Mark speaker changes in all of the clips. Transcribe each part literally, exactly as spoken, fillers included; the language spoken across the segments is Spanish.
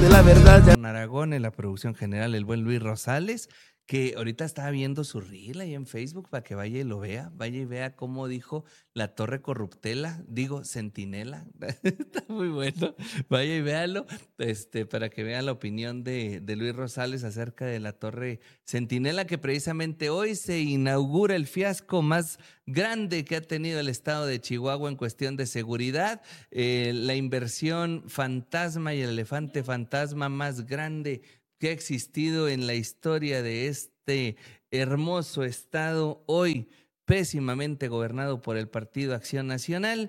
Speaker 1: de la verdad. Ya...
Speaker 2: Con Aragón, en la producción general, el buen Luis Rosales, que ahorita estaba viendo su reel ahí en Facebook para que vaya y lo vea, vaya y vea cómo dijo la Torre Corruptela, digo Centinela, está muy bueno, vaya y véalo, este, para que vea la opinión de, de Luis Rosales acerca de la Torre Centinela, que precisamente hoy se inaugura el fiasco más grande que ha tenido el estado de Chihuahua en cuestión de seguridad, eh, la inversión fantasma y el elefante fantasma más grande que ha existido en la historia de este hermoso estado, hoy pésimamente gobernado por el Partido Acción Nacional,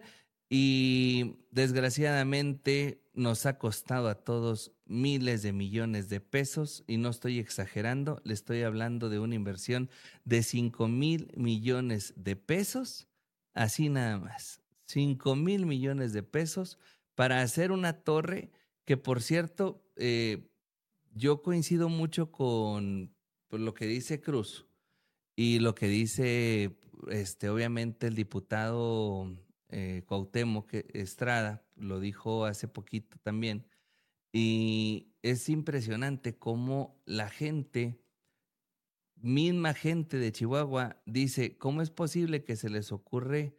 Speaker 2: y desgraciadamente nos ha costado a todos miles de millones de pesos, y no estoy exagerando, le estoy hablando de una inversión de cinco mil millones de pesos, así nada más, cinco mil millones de pesos para hacer una torre que, por cierto, eh, yo coincido mucho con pues, lo que dice Cruz y lo que dice, este, obviamente, el diputado eh, Cuauhtémoc Estrada, lo dijo hace poquito también, y es impresionante cómo la gente, misma gente de Chihuahua, dice, ¿cómo es posible que se les ocurre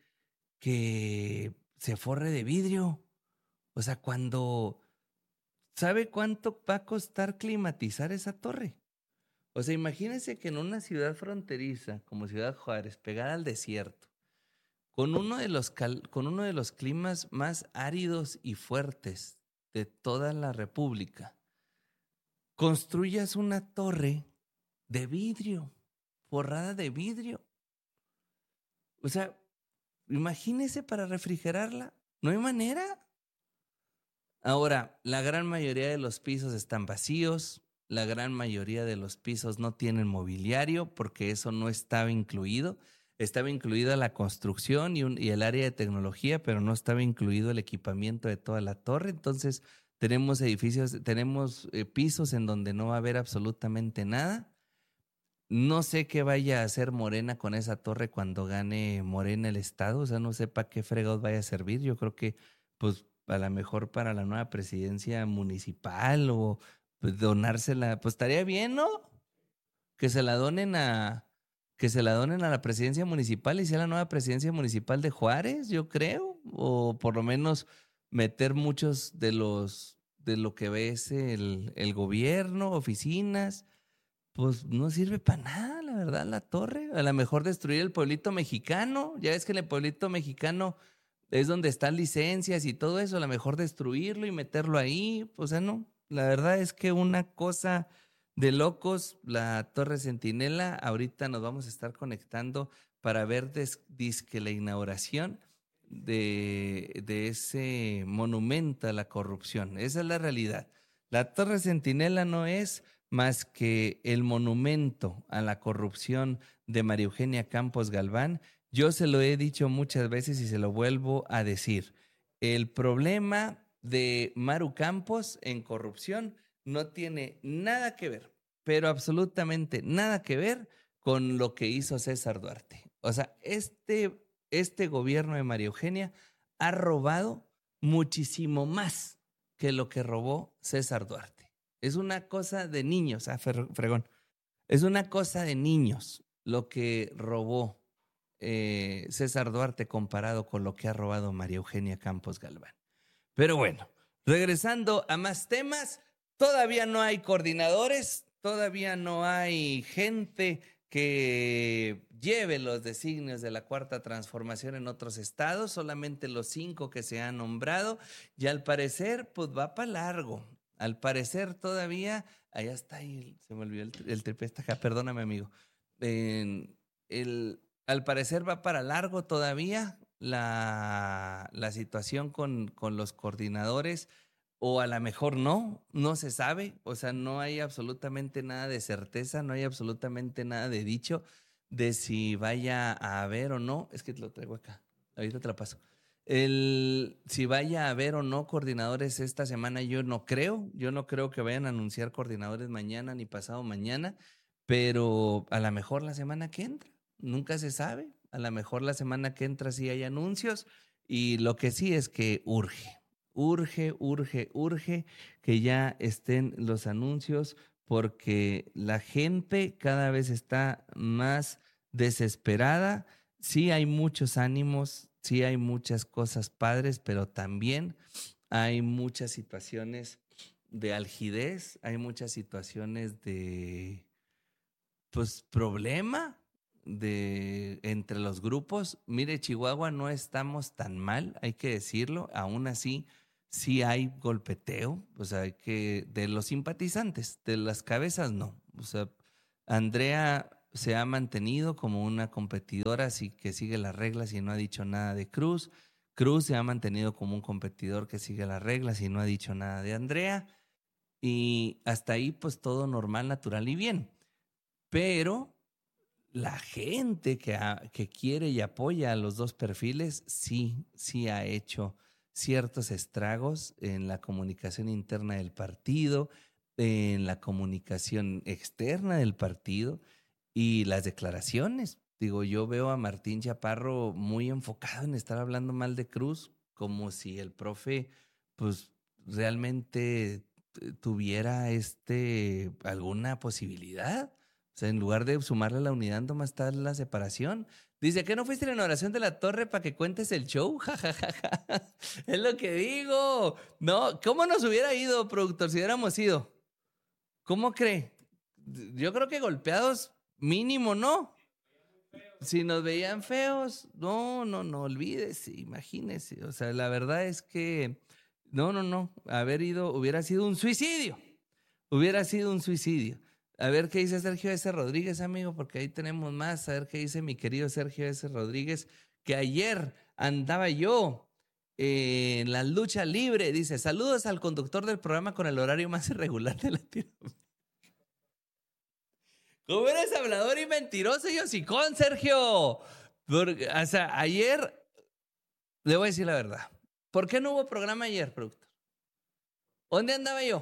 Speaker 2: que se forre de vidrio? O sea, cuando... ¿Sabe cuánto va a costar climatizar esa torre? O sea, imagínense que en una ciudad fronteriza como Ciudad Juárez, pegada al desierto, con uno de los, cal- con uno de los climas más áridos y fuertes de toda la República, construyas una torre de vidrio, forrada de vidrio. O sea, imagínese para refrigerarla. No hay manera. Ahora, la gran mayoría de los pisos están vacíos, la gran mayoría de los pisos no tienen mobiliario porque eso no estaba incluido. Estaba incluida la construcción y, un, y el área de tecnología, pero no estaba incluido el equipamiento de toda la torre. Entonces, tenemos edificios, tenemos eh, pisos en donde no va a haber absolutamente nada. No sé qué vaya a hacer Morena con esa torre cuando gane Morena el estado, o sea, no sé para qué fregados vaya a servir. Yo creo que, pues, a lo mejor para la nueva presidencia municipal o pues, donársela, pues estaría bien, ¿no? Que se la donen a, que se la donen a la presidencia municipal y sea la nueva presidencia municipal de Juárez, yo creo, o por lo menos meter muchos de los, de lo que ves el, el gobierno, oficinas. Pues no sirve para nada, la verdad, la torre. A lo mejor destruir el pueblito mexicano. Ya ves que en el pueblito mexicano es donde están licencias y todo eso. A lo mejor destruirlo y meterlo ahí. O sea, no. La verdad es que una cosa de locos, la Torre Centinela. Ahorita nos vamos a estar conectando para ver des, disque la inauguración de, de ese monumento a la corrupción. Esa es la realidad. La Torre Centinela no es más que el monumento a la corrupción de María Eugenia Campos Galván. Yo se lo he dicho muchas veces y se lo vuelvo a decir. El problema de Maru Campos en corrupción no tiene nada que ver, pero absolutamente nada que ver con lo que hizo César Duarte. O sea, este, este gobierno de María Eugenia ha robado muchísimo más que lo que robó César Duarte. Es una cosa de niños, ah, fregón. Es una cosa de niños lo que robó eh, César Duarte comparado con lo que ha robado María Eugenia Campos Galván. Pero bueno, regresando a más temas, todavía no hay coordinadores, todavía no hay gente que lleve los designios de la Cuarta Transformación en otros estados, solamente los cinco que se han nombrado, y al parecer, pues va para largo. Al parecer todavía, allá está ahí, se me olvidó el, el triple, está acá, perdóname amigo. Eh, el, al parecer va para largo todavía la, la situación con, con los coordinadores, o a lo mejor no, no se sabe, o sea, no hay absolutamente nada de certeza, no hay absolutamente nada de dicho de si vaya a haber o no, es que te lo traigo acá, ahorita te la paso. El, si vaya a haber o no coordinadores esta semana, yo no creo, yo no creo que vayan a anunciar coordinadores mañana ni pasado mañana, pero a lo mejor la semana que entra, nunca se sabe, a lo mejor la semana que entra sí hay anuncios, y lo que sí es que urge, urge, urge, urge que ya estén los anuncios porque la gente cada vez está más desesperada. Sí hay muchos ánimos, sí hay muchas cosas padres, pero también hay muchas situaciones de algidez, hay muchas situaciones de, pues, problema de entre los grupos. Mire, Chihuahua no estamos tan mal, hay que decirlo. Aún así, sí hay golpeteo, o sea, hay que de los simpatizantes, de las cabezas no. O sea, Andrea se ha mantenido como una competidora, así que sigue las reglas y no ha dicho nada de Cruz. Cruz se ha mantenido como un competidor que sigue las reglas y no ha dicho nada de Andrea. Y hasta ahí, pues todo normal, natural y bien. Pero la gente que, ha, que quiere y apoya a los dos perfiles, sí, sí ha hecho ciertos estragos en la comunicación interna del partido, en la comunicación externa del partido y las declaraciones. Digo, yo veo a Martín Chaparro muy enfocado en estar hablando mal de Cruz, como si el profe, pues, realmente tuviera este, alguna posibilidad. O sea, en lugar de sumarle la unidad, nomás está la separación. Dice, ¿qué no fuiste a la inauguración de la torre para que cuentes el show? Ja, ja, ja, ja. Es lo que digo. No, ¿cómo nos hubiera ido, productor, si hubiéramos ido? ¿Cómo cree? Yo creo que golpeados mínimo, ¿no? Si nos veían feos, no, no, no, olvídese, imagínese. O sea, la verdad es que, no, no, no, haber ido hubiera sido un suicidio. Hubiera sido un suicidio. A ver qué dice Sergio S. Rodríguez, amigo, porque ahí tenemos más. A ver qué dice mi querido Sergio S. Rodríguez, que ayer andaba yo eh, en la lucha libre. Dice, saludos al conductor del programa con el horario más irregular de Latinoamérica. ¿Cómo eres hablador y mentiroso y hocicón, Sergio? Porque, o sea, ayer, le voy a decir la verdad. ¿Por qué no hubo programa ayer, productor? ¿Dónde andaba yo?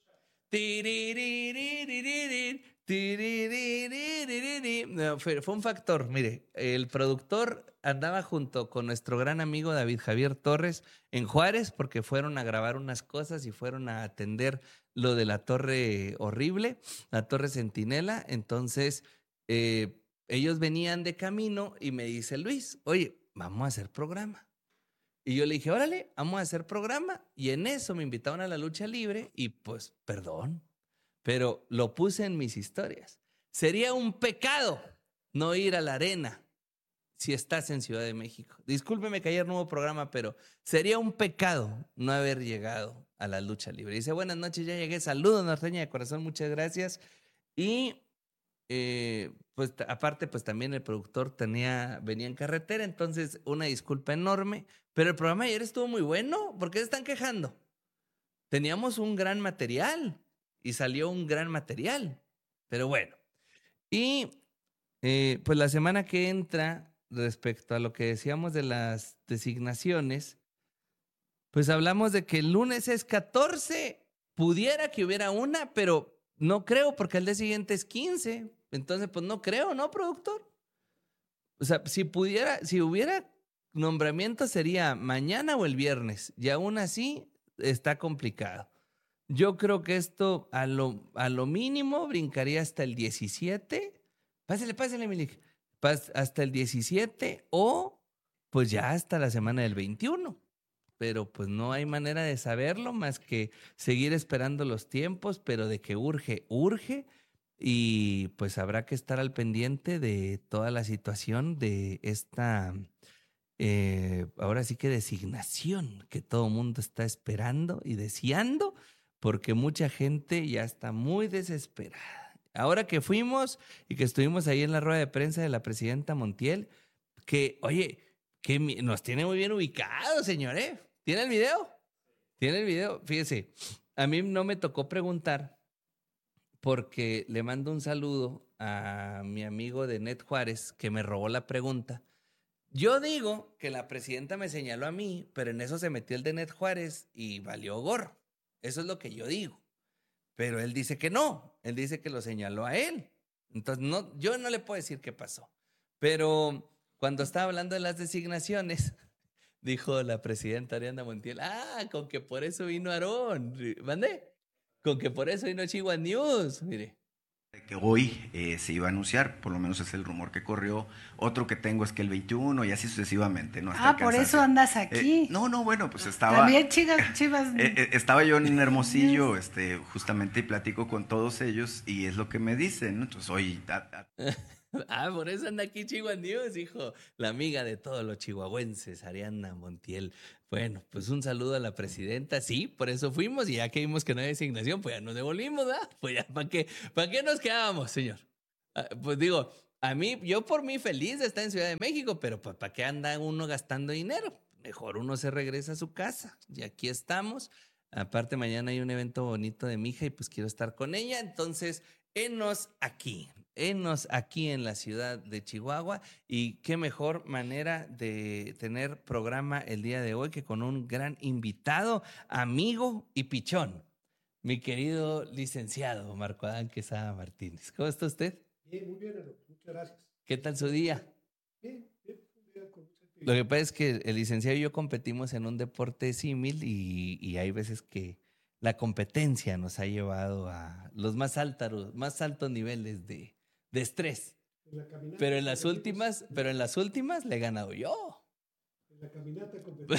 Speaker 2: No, fue, fue un factor. Mire, el productor andaba junto con nuestro gran amigo David Javier Torres en Juárez porque fueron a grabar unas cosas y fueron a atender lo de la torre horrible, la torre Centinela. Entonces, eh, ellos venían de camino y me dice Luis, oye, vamos a hacer programa. Y yo le dije, órale, vamos a hacer programa. Y en eso me invitaron a la lucha libre y pues, perdón, pero lo puse en mis historias. Sería un pecado no ir a la arena si estás en Ciudad de México. Discúlpeme que ayer no hubo programa, pero sería un pecado no haber llegado a la lucha libre. Dice, buenas noches, ya llegué. Saludos, norteña de corazón, muchas gracias. Y eh, pues aparte, pues también el productor tenía, venía en carretera, entonces una disculpa enorme. Pero el programa de ayer estuvo muy bueno. ¿Por qué se están quejando? Teníamos un gran material y salió un gran material. Pero bueno. Y eh, pues la semana que entra, respecto a lo que decíamos de las designaciones, pues hablamos de que el lunes es catorce. Pudiera que hubiera una, pero no creo porque el día siguiente es quince. Entonces, pues no creo, ¿no, productor? O sea, si pudiera, si hubiera nombramiento sería mañana o el viernes. Y aún así está complicado. Yo creo que esto a lo, a lo mínimo brincaría hasta el diecisiete. Pásale, pásale, Milik. Pas, hasta el diecisiete o pues ya hasta la semana del veintiuno. Pero pues no hay manera de saberlo más que seguir esperando los tiempos, pero de que urge, urge. Y pues habrá que estar al pendiente de toda la situación de esta, eh, ahora sí que designación que todo mundo está esperando y deseando, porque mucha gente ya está muy desesperada. Ahora que fuimos y que estuvimos ahí en la rueda de prensa de la presidenta Montiel, que, oye, que nos tiene muy bien ubicados, señor, ¿eh? ¿Tiene el video? ¿Tiene el video? Fíjese, a mí no me tocó preguntar porque le mando un saludo a mi amigo de Net Juárez que me robó la pregunta. Yo digo que la presidenta me señaló a mí, pero en eso se metió el de Net Juárez y valió gorro. Eso es lo que yo digo. Pero él dice que no. Él dice que lo señaló a él. Entonces, no, yo no le puedo decir qué pasó. Pero cuando estaba hablando de las designaciones, Dijo la presidenta Ariadna Montiel, ah, con que por eso vino Aarón. ¿Mandé? Con que por eso vino Chihuahua News, mire.
Speaker 1: Que hoy eh, se iba a anunciar, por lo menos es el rumor que corrió. Otro que tengo es que el veintiuno y así sucesivamente, ¿no? Hasta
Speaker 3: Ah, por eso andas aquí.
Speaker 1: Eh, no, no, bueno, pues estaba...
Speaker 3: También Chivas... Chivas...
Speaker 1: eh, eh, estaba yo en Hermosillo, este, justamente, y platico con todos ellos y es lo que me dicen, ¿no? Entonces hoy... A, a...
Speaker 2: Ah, por eso anda aquí Chihuahua News, hijo. La amiga de todos los chihuahuenses, Ariadna Montiel. Bueno, pues un saludo a la presidenta. Sí, por eso fuimos y ya que vimos que no hay designación, pues ya nos devolvimos, ¿verdad? Pues ya, ¿para qué, ¿para qué nos quedábamos, señor? Ah, pues digo, a mí, yo por mí feliz de estar en Ciudad de México, pero pues ¿para qué anda uno gastando dinero? Mejor uno se regresa a su casa. Y aquí estamos. Aparte, mañana hay un evento bonito de mi hija y pues quiero estar con ella. Entonces, enos aquí. Enos aquí en la ciudad de Chihuahua y qué mejor manera de tener programa el día de hoy que con un gran invitado, amigo y pichón, mi querido licenciado Marco Adán Quesada Martínez. ¿Cómo está usted?
Speaker 4: Bien, muy bien, Aaron. Muchas gracias.
Speaker 2: ¿Qué tal su día?
Speaker 4: Bien, bien, un día con mucha actividad.
Speaker 2: Lo que pasa es que el licenciado y yo competimos en un deporte símil y, y hay veces que la competencia nos ha llevado a los más altos, más altos niveles de de estrés.
Speaker 4: En la caminata
Speaker 2: pero en las
Speaker 4: competimos,
Speaker 2: últimas, pero en las últimas le he ganado yo.
Speaker 4: En la caminata competimos.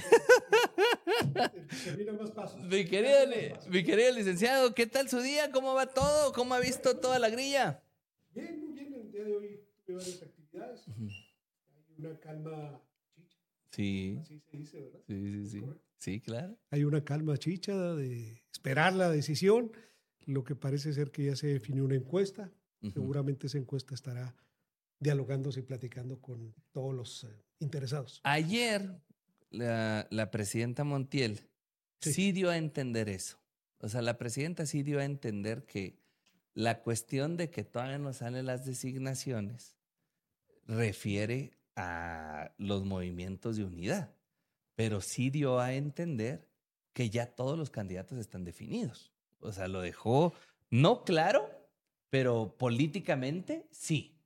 Speaker 4: El que termina más pasos.
Speaker 2: Mi querido, mi querido licenciado, ¿qué tal su día? ¿Cómo va todo? ¿Cómo ha visto toda la grilla?
Speaker 4: Bien, muy bien. El día de hoy tuve varias actividades. Uh-huh. Hay una calma chicha.
Speaker 2: Sí.
Speaker 4: Así se dice, ¿verdad?
Speaker 2: Sí, sí, sí. ¿Correcto? Sí, claro.
Speaker 4: Hay una calma chicha de esperar la decisión. Lo que parece ser que ya se definió una encuesta. Uh-huh. Seguramente esa encuesta estará dialogándose y platicando con todos los eh, interesados.
Speaker 2: Ayer la, la presidenta Montiel sí. sí dio a entender eso. O sea, la presidenta sí dio a entender que la cuestión de que todavía no salen las designaciones refiere a los movimientos de unidad, pero sí dio a entender que ya todos los candidatos están definidos. O sea, lo dejó no claro, pero políticamente sí.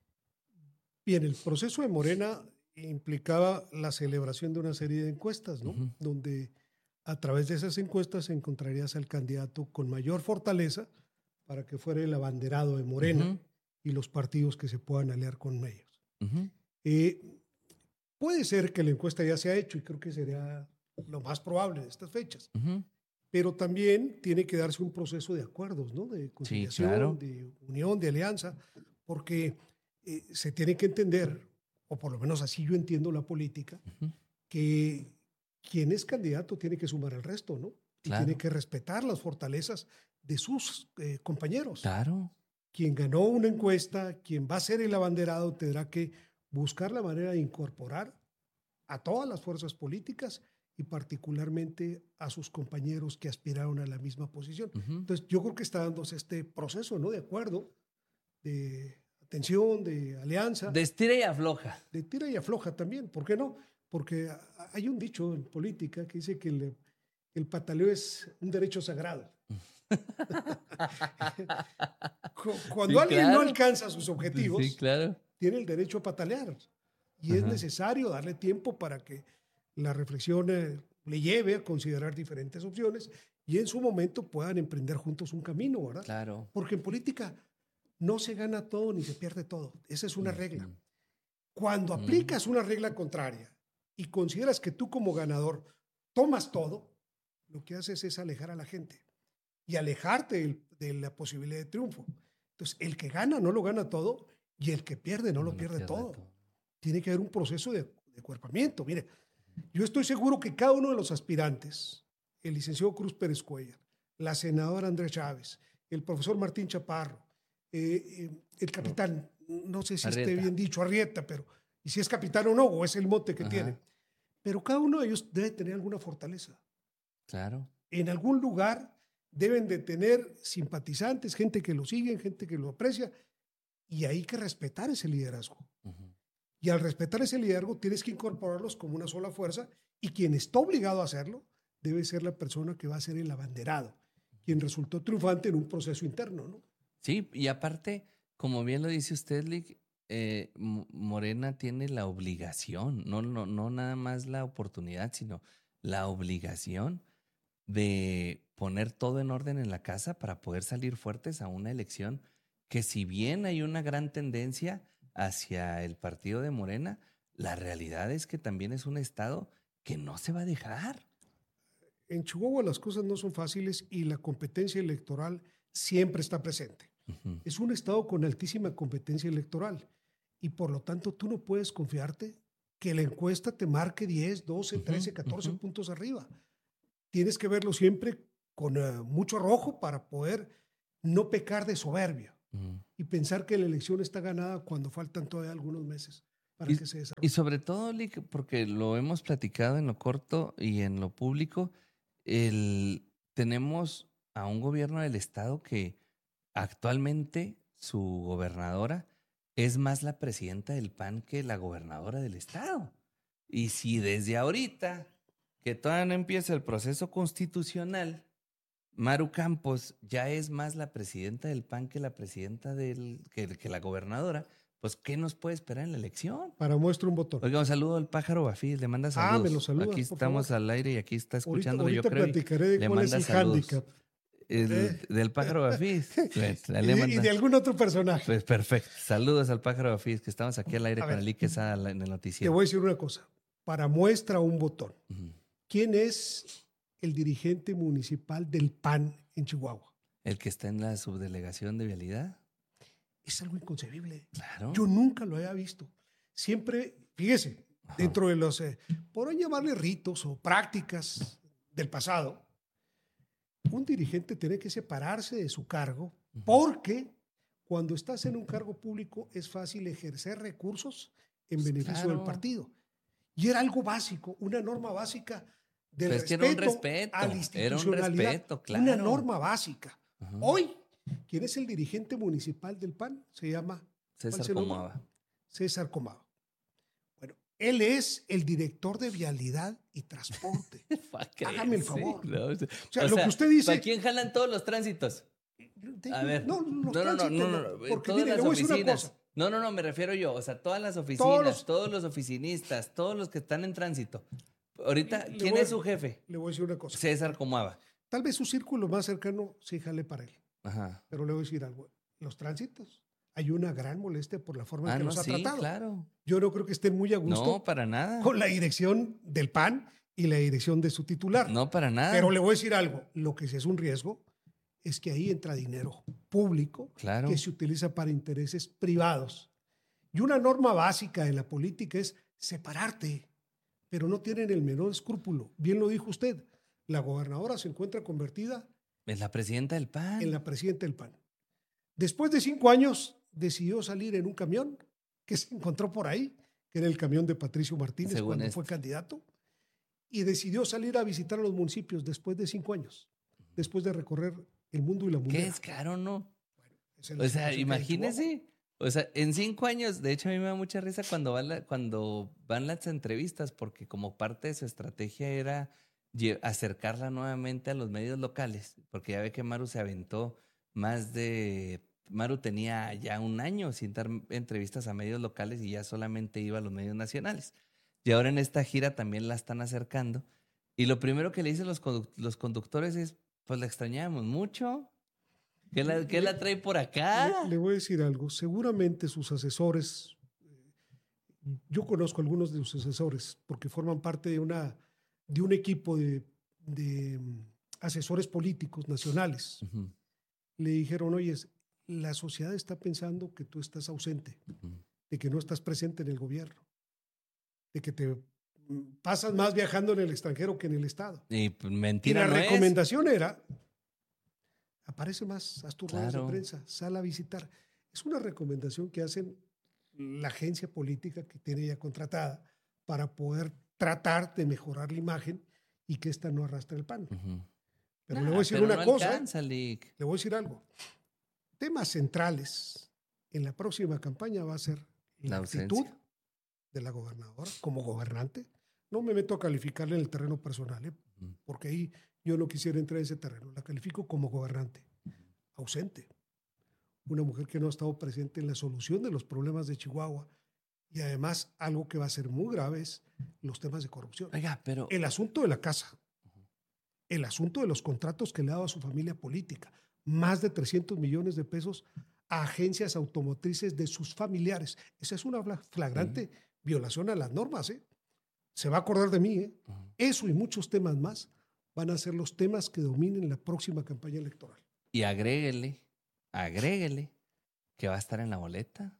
Speaker 4: Bien, el proceso de Morena implicaba la celebración de una serie de encuestas, ¿no? Uh-huh. Donde a través de esas encuestas encontrarías al candidato con mayor fortaleza para que fuera el abanderado de Morena uh-huh. y los partidos que se puedan aliar con ellos. Uh-huh. Eh, puede ser que la encuesta ya se ha hecho y creo que sería lo más probable de estas fechas. Uh-huh. Pero también tiene que darse un proceso de acuerdos, ¿no? De conciliación, sí, claro. de unión, de alianza, porque eh, se tiene que entender, o por lo menos así yo entiendo la política, uh-huh. que quien es candidato tiene que sumar al resto, ¿no? Y claro. tiene que respetar las fortalezas de sus eh, compañeros.
Speaker 2: Claro.
Speaker 4: Quien ganó una encuesta, quien va a ser el abanderado, tendrá que buscar la manera de incorporar a todas las fuerzas políticas y particularmente a sus compañeros que aspiraron a la misma posición. Uh-huh. Entonces, yo creo que está dándose este proceso, ¿no? De acuerdo, de atención, de alianza.
Speaker 2: De estira y afloja.
Speaker 4: De tira y afloja también, ¿por qué no? Porque hay un dicho en política que dice que el, el pataleo es un derecho sagrado. Cuando
Speaker 2: sí,
Speaker 4: alguien
Speaker 2: claro.
Speaker 4: no alcanza sus objetivos,
Speaker 2: sí, claro. tiene
Speaker 4: el derecho a patalear. Y uh-huh. es necesario darle tiempo para que la reflexión eh, le lleve a considerar diferentes opciones y en su momento puedan emprender juntos un camino, ¿verdad?
Speaker 2: Claro.
Speaker 4: Porque en política no se gana todo ni se pierde todo. Esa es una uh-huh. regla. Cuando uh-huh. aplicas una regla contraria y consideras que tú como ganador tomas todo, lo que haces es alejar a la gente y alejarte de, de la posibilidad de triunfo. Entonces, el que gana no lo gana todo y el que pierde no, no lo pierde, pierde todo. todo. Tiene que haber un proceso de, de acuerpamiento. Mire, yo estoy seguro que cada uno de los aspirantes, el licenciado Cruz Pérez Cuellar, la senadora Andrea Chávez, el profesor Martín Chaparro, eh, eh, el capitán, no sé si Arrieta. esté bien dicho, Arrieta, pero y si es capitán o no, o es el mote que Ajá. tiene. Pero cada uno de ellos debe tener alguna fortaleza.
Speaker 2: Claro.
Speaker 4: En algún lugar deben de tener simpatizantes, gente que lo sigue, gente que lo aprecia, y hay que respetar ese liderazgo. Uh-huh. Y al respetar ese liderazgo tienes que incorporarlos como una sola fuerza y quien está obligado a hacerlo debe ser la persona que va a ser el abanderado, quien resultó triunfante en un proceso interno, ¿no?
Speaker 2: Sí, y aparte, como bien lo dice usted, Lick, eh, Morena tiene la obligación, no, no, no nada más la oportunidad, sino la obligación de poner todo en orden en la casa para poder salir fuertes a una elección que, si bien hay una gran tendencia hacia el partido de Morena, la realidad es que también es un estado que no se va a dejar.
Speaker 4: En Chihuahua las cosas no son fáciles y la competencia electoral siempre está presente. Uh-huh. Es un estado con altísima competencia electoral y por lo tanto tú no puedes confiarte que la encuesta te marque diez, doce, trece, catorce uh-huh. puntos arriba. Tienes que verlo siempre con uh, mucho arrojo para poder no pecar de soberbia uh-huh. y pensar que la elección está ganada cuando faltan todavía algunos meses para
Speaker 2: y,
Speaker 4: que se desarrolle.
Speaker 2: Y sobre todo, Lick, porque lo hemos platicado en lo corto y en lo público, el, tenemos a un gobierno del estado que actualmente su gobernadora es más la presidenta del P A N que la gobernadora del estado. Y si desde ahorita, que todavía no empieza el proceso constitucional, Maru Campos ya es más la presidenta del P A N que la presidenta del, que, que la gobernadora, pues ¿qué nos puede esperar en la elección?
Speaker 4: Para muestra un botón.
Speaker 2: Oiga, un saludo al pájaro Bafí, le manda saludos.
Speaker 4: Ah, me lo saludas,
Speaker 2: aquí estamos
Speaker 4: favor.
Speaker 2: al aire y aquí está escuchando.
Speaker 4: Ahorita, ahorita
Speaker 2: yo creo.
Speaker 4: platicaré de
Speaker 2: le
Speaker 4: cuál
Speaker 2: manda
Speaker 4: es el
Speaker 2: saludos.
Speaker 4: hándicap.
Speaker 2: El,
Speaker 4: ¿Eh?
Speaker 2: Del pájaro Bafí. Pues,
Speaker 4: y, de, y de algún otro personaje.
Speaker 2: Pues perfecto. Saludos al pájaro Bafí, que estamos aquí al aire a con ver, el Ike Sada en el noticiero.
Speaker 4: Te voy a decir una cosa. Para muestra un botón. Uh-huh. ¿Quién es el dirigente municipal del P A N en Chihuahua?
Speaker 2: ¿El que está en la subdelegación de vialidad?
Speaker 4: Es algo inconcebible.
Speaker 2: Claro.
Speaker 4: Yo nunca lo había visto. Siempre, fíjese, Ajá. dentro de los, eh, por llamarle ritos o prácticas del pasado, un dirigente tiene que separarse de su cargo uh-huh. porque cuando estás en un cargo público es fácil ejercer recursos en pues beneficio claro. del partido. Y era algo básico, una norma básica del
Speaker 2: pues
Speaker 4: respeto,
Speaker 2: era un respeto
Speaker 4: a la institucionalidad.
Speaker 2: Era un respeto, claro.
Speaker 4: Una norma básica. Uh-huh. Hoy, ¿quién es el dirigente municipal del P A N? Se llama
Speaker 2: César Comava.
Speaker 4: César Comava. Bueno, él es el director de vialidad y transporte. Hágame el favor.
Speaker 2: No, o sea,
Speaker 4: o sea, lo que usted dice.
Speaker 2: ¿Para quién jalan todos los tránsitos? A ver.
Speaker 4: No, los
Speaker 2: no, no, no, no, no, no.
Speaker 4: Porque
Speaker 2: todas
Speaker 4: mire,
Speaker 2: las
Speaker 4: le voy a decir una
Speaker 2: oficinas.
Speaker 4: cosa.
Speaker 2: No, no, no, me refiero yo. O sea, todas las oficinas, todos los, todos los oficinistas, todos los que están en tránsito. Ahorita, le ¿quién voy, es su jefe?
Speaker 4: Le voy a decir una cosa.
Speaker 2: César Comava.
Speaker 4: Tal vez su círculo más cercano sí jale para él.
Speaker 2: Ajá.
Speaker 4: Pero le voy a decir algo. Los tránsitos, hay una gran molestia por la forma en
Speaker 2: ah,
Speaker 4: que
Speaker 2: no,
Speaker 4: los ha
Speaker 2: sí,
Speaker 4: tratado.
Speaker 2: Claro.
Speaker 4: Yo no creo que estén muy a gusto.
Speaker 2: No, para nada.
Speaker 4: Con la dirección del P A N y la dirección de su titular.
Speaker 2: No, para nada.
Speaker 4: Pero le voy a decir algo. Lo que sí es un riesgo es que ahí entra dinero público
Speaker 2: claro.
Speaker 4: que se utiliza para intereses privados. Y una norma básica en la política es separarte, pero no tienen el menor escrúpulo. Bien lo dijo usted. La gobernadora se encuentra convertida
Speaker 2: en la presidenta del P A N.
Speaker 4: En la presidenta del P A N. Después de cinco años, decidió salir en un camión que se encontró por ahí, que era el camión de Patricio Martínez Según cuando este. fue candidato, y decidió salir a visitar a los municipios después de cinco años, después de recorrer el mundo y la mundial.
Speaker 2: ¿Qué es caro, no?
Speaker 4: Bueno,
Speaker 2: o sea, imagínese. O sea, en cinco años, de hecho a mí me da mucha risa cuando van, la, cuando van las entrevistas, porque como parte de su estrategia era acercarla nuevamente a los medios locales, porque ya ve que Maru se aventó más de... Maru tenía ya un año sin dar entrevistas a medios locales y ya solamente iba a los medios nacionales. Y ahora en esta gira también la están acercando. Y lo primero que le dicen los, conduct- los conductores es, pues la extrañábamos mucho. ¿Qué la, qué la trae por acá?
Speaker 4: Le, le voy a decir algo. Seguramente sus asesores, yo conozco algunos de sus asesores porque forman parte de, una, de un equipo de, de asesores políticos nacionales.
Speaker 2: Uh-huh.
Speaker 4: Le dijeron, oye, la sociedad está pensando que tú estás ausente, uh-huh. de que no estás presente en el gobierno, de que te pasas más viajando en el extranjero que en el estado.
Speaker 2: Y pues, mentira.
Speaker 4: Y la
Speaker 2: no
Speaker 4: recomendación es. era, aparece más, haz tus ruedas
Speaker 2: claro.
Speaker 4: de prensa, sal a visitar. Es una recomendación que hacen la agencia política que tiene ya contratada para poder tratar de mejorar la imagen y que esta no arrastre el pan.
Speaker 2: Uh-huh.
Speaker 4: Pero
Speaker 2: nah,
Speaker 4: le voy a decir
Speaker 2: pero
Speaker 4: una
Speaker 2: no
Speaker 4: cosa.
Speaker 2: Alcanza, Lick.
Speaker 4: Le voy a decir algo. Temas centrales en la próxima campaña va a ser la, la actitud de la gobernadora como gobernante. No me meto a calificarle en el terreno personal, ¿eh? uh-huh. porque ahí yo no quisiera entrar en ese terreno. La califico como gobernante, ausente. una mujer que no ha estado presente en la solución de los problemas de Chihuahua. Y además, algo que va a ser muy grave es los temas de corrupción.
Speaker 2: Oiga, pero...
Speaker 4: El asunto de la casa, el asunto de los contratos que le ha dado a su familia política, más de trescientos millones de pesos a agencias automotrices de sus familiares. Esa es una flagrante uh-huh. violación a las normas, ¿eh? Se va a acordar de mí, ¿eh? Uh-huh. Eso y muchos temas más van a ser los temas que dominen la próxima campaña electoral.
Speaker 2: Y agréguele, agréguele que va a estar en la boleta.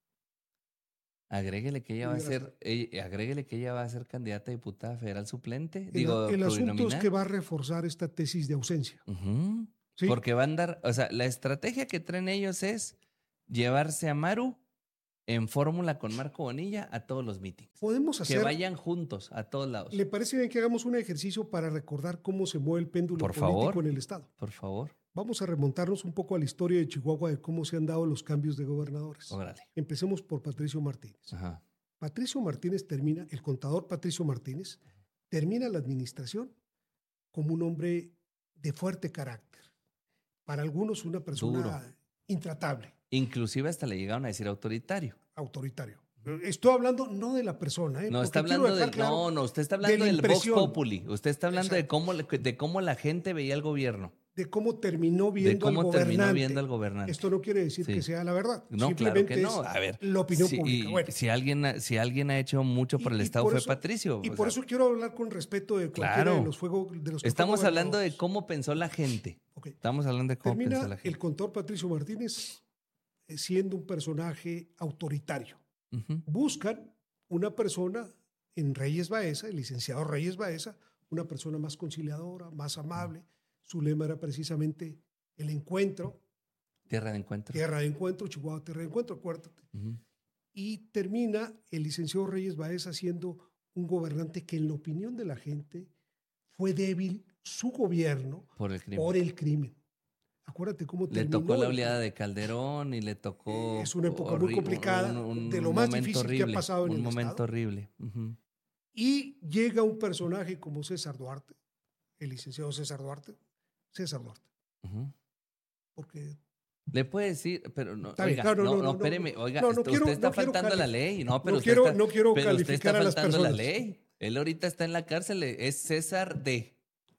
Speaker 2: Agréguele que ella va a ser, ella, agréguele que ella va a ser candidata a diputada federal suplente.
Speaker 4: El,
Speaker 2: Digo,
Speaker 4: el asunto es que va a reforzar esta tesis de ausencia.
Speaker 2: Uh-huh. ¿Sí? Porque va a andar, o sea, la estrategia que traen ellos es llevarse a Maru en fórmula con Marco Bonilla a todos los mítines.
Speaker 4: Podemos hacer...
Speaker 2: Que vayan juntos a todos lados.
Speaker 4: ¿Le parece bien que hagamos un ejercicio para recordar cómo se mueve el péndulo
Speaker 2: por
Speaker 4: político
Speaker 2: favor,
Speaker 4: en el Estado?
Speaker 2: Por favor.
Speaker 4: Vamos a remontarnos un poco a la historia de Chihuahua de cómo se han dado los cambios de gobernadores.
Speaker 2: Órale.
Speaker 4: Empecemos por Patricio Martínez.
Speaker 2: Ajá.
Speaker 4: Patricio Martínez termina, el contador Patricio Martínez, termina la administración como un hombre de fuerte carácter. Para algunos una persona Duro. intratable.
Speaker 2: Inclusive hasta le llegaron a decir autoritario.
Speaker 4: Autoritario. Estoy hablando no de la persona. ¿eh?
Speaker 2: No, está hablando de, claro, no, no, usted está hablando de del Vox Populi. Usted está hablando de cómo, de cómo la gente veía al gobierno.
Speaker 4: De cómo terminó viendo,
Speaker 2: de cómo
Speaker 4: al, gobernante.
Speaker 2: terminó viendo al gobernante.
Speaker 4: Esto no quiere decir
Speaker 2: sí.
Speaker 4: que sea la verdad.
Speaker 2: No,
Speaker 4: simplemente
Speaker 2: claro que no. A ver,
Speaker 4: es la opinión
Speaker 2: si,
Speaker 4: pública. Bueno.
Speaker 2: Si, alguien, si alguien ha hecho mucho por
Speaker 4: y,
Speaker 2: el Estado
Speaker 4: por
Speaker 2: fue
Speaker 4: eso,
Speaker 2: Patricio.
Speaker 4: Y por sea, eso quiero hablar con respeto de cualquiera
Speaker 2: claro.
Speaker 4: de los fuegos. De los
Speaker 2: Estamos hablando de cómo pensó la gente.
Speaker 4: Okay.
Speaker 2: Estamos hablando de cómo
Speaker 4: Termina
Speaker 2: pensó la gente.
Speaker 4: El contador Patricio Martínez siendo un personaje autoritario. Uh-huh. Buscan una persona en Reyes Baeza, el licenciado Reyes Baeza, una persona más conciliadora, más amable. Su lema era precisamente el encuentro.
Speaker 2: Tierra de encuentro.
Speaker 4: Tierra de encuentro, Chihuahua, tierra de encuentro, acuérdate. Uh-huh. Y termina el licenciado Reyes Baeza siendo un gobernante que en la opinión de la gente fue débil su gobierno
Speaker 2: por el crimen.
Speaker 4: Por el crimen. Acuérdate cómo
Speaker 2: le
Speaker 4: terminó.
Speaker 2: Le tocó la oleada de Calderón y le tocó...
Speaker 4: Es una época muy complicada, un, un, de lo más difícil
Speaker 2: horrible,
Speaker 4: que ha pasado en
Speaker 2: un
Speaker 4: el
Speaker 2: momento
Speaker 4: Estado.
Speaker 2: horrible. Uh-huh.
Speaker 4: Y llega un personaje como César Duarte, el licenciado César Duarte. César Duarte.
Speaker 2: Uh-huh.
Speaker 4: Porque...
Speaker 2: Le puede decir, pero no,
Speaker 4: Está
Speaker 2: oiga,
Speaker 4: bien, claro,
Speaker 2: no,
Speaker 4: no,
Speaker 2: no,
Speaker 4: no,
Speaker 2: espéreme,
Speaker 4: no,
Speaker 2: oiga,
Speaker 4: no, no
Speaker 2: usted
Speaker 4: quiero,
Speaker 2: está
Speaker 4: no
Speaker 2: faltando a la ley. No, pero
Speaker 4: no
Speaker 2: usted
Speaker 4: quiero,
Speaker 2: está,
Speaker 4: no quiero
Speaker 2: pero usted está
Speaker 4: calificar a las
Speaker 2: faltando a la
Speaker 4: personas.
Speaker 2: ley. Él ahorita está en la cárcel, es César D.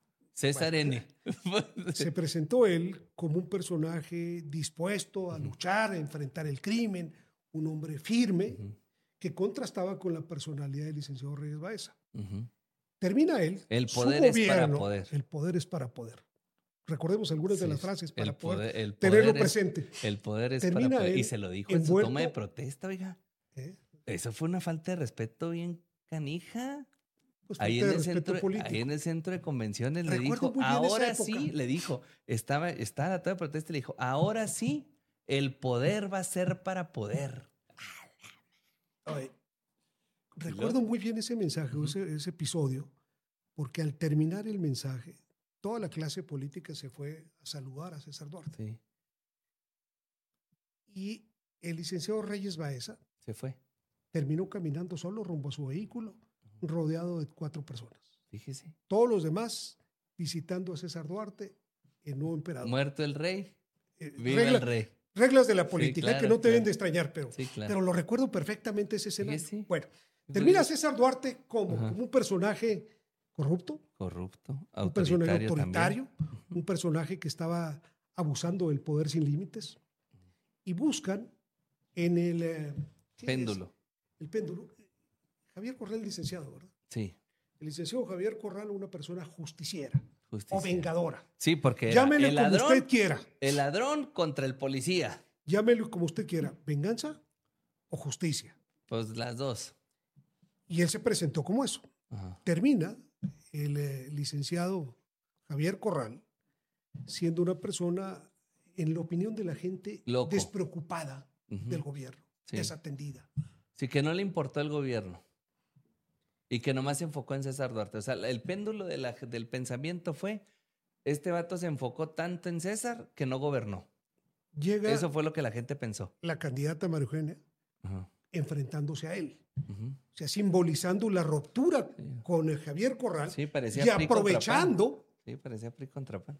Speaker 2: César bueno, N.
Speaker 4: Se presentó él como un personaje dispuesto a luchar, a enfrentar el crimen, un hombre firme, uh-huh. que contrastaba con la personalidad del licenciado Reyes Baeza.
Speaker 2: Uh-huh.
Speaker 4: Termina él,
Speaker 2: el poder
Speaker 4: su
Speaker 2: es
Speaker 4: gobierno,
Speaker 2: para poder.
Speaker 4: El poder es para poder. Recordemos algunas sí, de las frases para
Speaker 2: el poder,
Speaker 4: poder,
Speaker 2: el poder
Speaker 4: tenerlo
Speaker 2: es,
Speaker 4: presente.
Speaker 2: El poder es
Speaker 4: Termina
Speaker 2: para poder. Y se lo dijo en su toma de protesta, oiga. ¿Eh? Eso fue una falta de respeto bien canija. Pues ahí, en el centro, ahí en el centro de convenciones le
Speaker 4: Recuerdo
Speaker 2: dijo, ahora sí, le dijo, estaba, estaba la toma de protesta y le dijo, ahora sí, el poder va a ser para poder.
Speaker 4: Ay, recuerdo muy bien ese mensaje, uh-huh. ese, ese episodio, porque al terminar el mensaje, toda la clase política se fue a saludar a César Duarte.
Speaker 2: Sí.
Speaker 4: Y el licenciado Reyes Baeza
Speaker 2: se fue.
Speaker 4: Terminó caminando solo rumbo a su vehículo, uh-huh. rodeado de cuatro personas.
Speaker 2: Fíjese.
Speaker 4: Todos los demás visitando a César Duarte, el nuevo emperador.
Speaker 2: Muerto el rey,
Speaker 4: eh,
Speaker 2: viva
Speaker 4: regla,
Speaker 2: el rey.
Speaker 4: Reglas de la política, sí, claro, que no te
Speaker 2: claro.
Speaker 4: deben de extrañar, pero,
Speaker 2: sí, claro.
Speaker 4: pero lo recuerdo perfectamente ese escenario.
Speaker 2: Sí, sí.
Speaker 4: Bueno, termina César Duarte como,
Speaker 2: uh-huh.
Speaker 4: como un personaje corrupto,
Speaker 2: corrupto,
Speaker 4: un personaje autoritario,
Speaker 2: también.
Speaker 4: un personaje que estaba abusando del poder sin límites, y buscan en el eh,
Speaker 2: péndulo.
Speaker 4: Es? El péndulo. Javier Corral, licenciado, ¿verdad?
Speaker 2: Sí.
Speaker 4: El licenciado Javier Corral, una persona justiciera, justiciera. o vengadora.
Speaker 2: Sí, porque
Speaker 4: llámele
Speaker 2: el
Speaker 4: como
Speaker 2: ladrón,
Speaker 4: usted quiera.
Speaker 2: El ladrón contra el policía.
Speaker 4: Llámelo como usted quiera, venganza o justicia.
Speaker 2: Pues las dos.
Speaker 4: Y él se presentó como eso.
Speaker 2: Ajá.
Speaker 4: Termina el eh, licenciado Javier Corral siendo una persona, en la opinión de la gente,
Speaker 2: Loco.
Speaker 4: despreocupada uh-huh. del gobierno,
Speaker 2: sí.
Speaker 4: desatendida.
Speaker 2: Sí, que no le importó el gobierno y que nomás se enfocó en César Duarte. O sea, el péndulo de la, del pensamiento fue, este vato se enfocó tanto en César que no gobernó.
Speaker 4: Llega
Speaker 2: Eso fue lo que la gente pensó.
Speaker 4: La candidata María Eugenia
Speaker 2: uh-huh.
Speaker 4: enfrentándose a él.
Speaker 2: Uh-huh.
Speaker 4: O sea, simbolizando la ruptura sí. con el Javier Corral
Speaker 2: sí, parecía
Speaker 4: y aprovechando...
Speaker 2: Sí, parecía P R I contra P A N.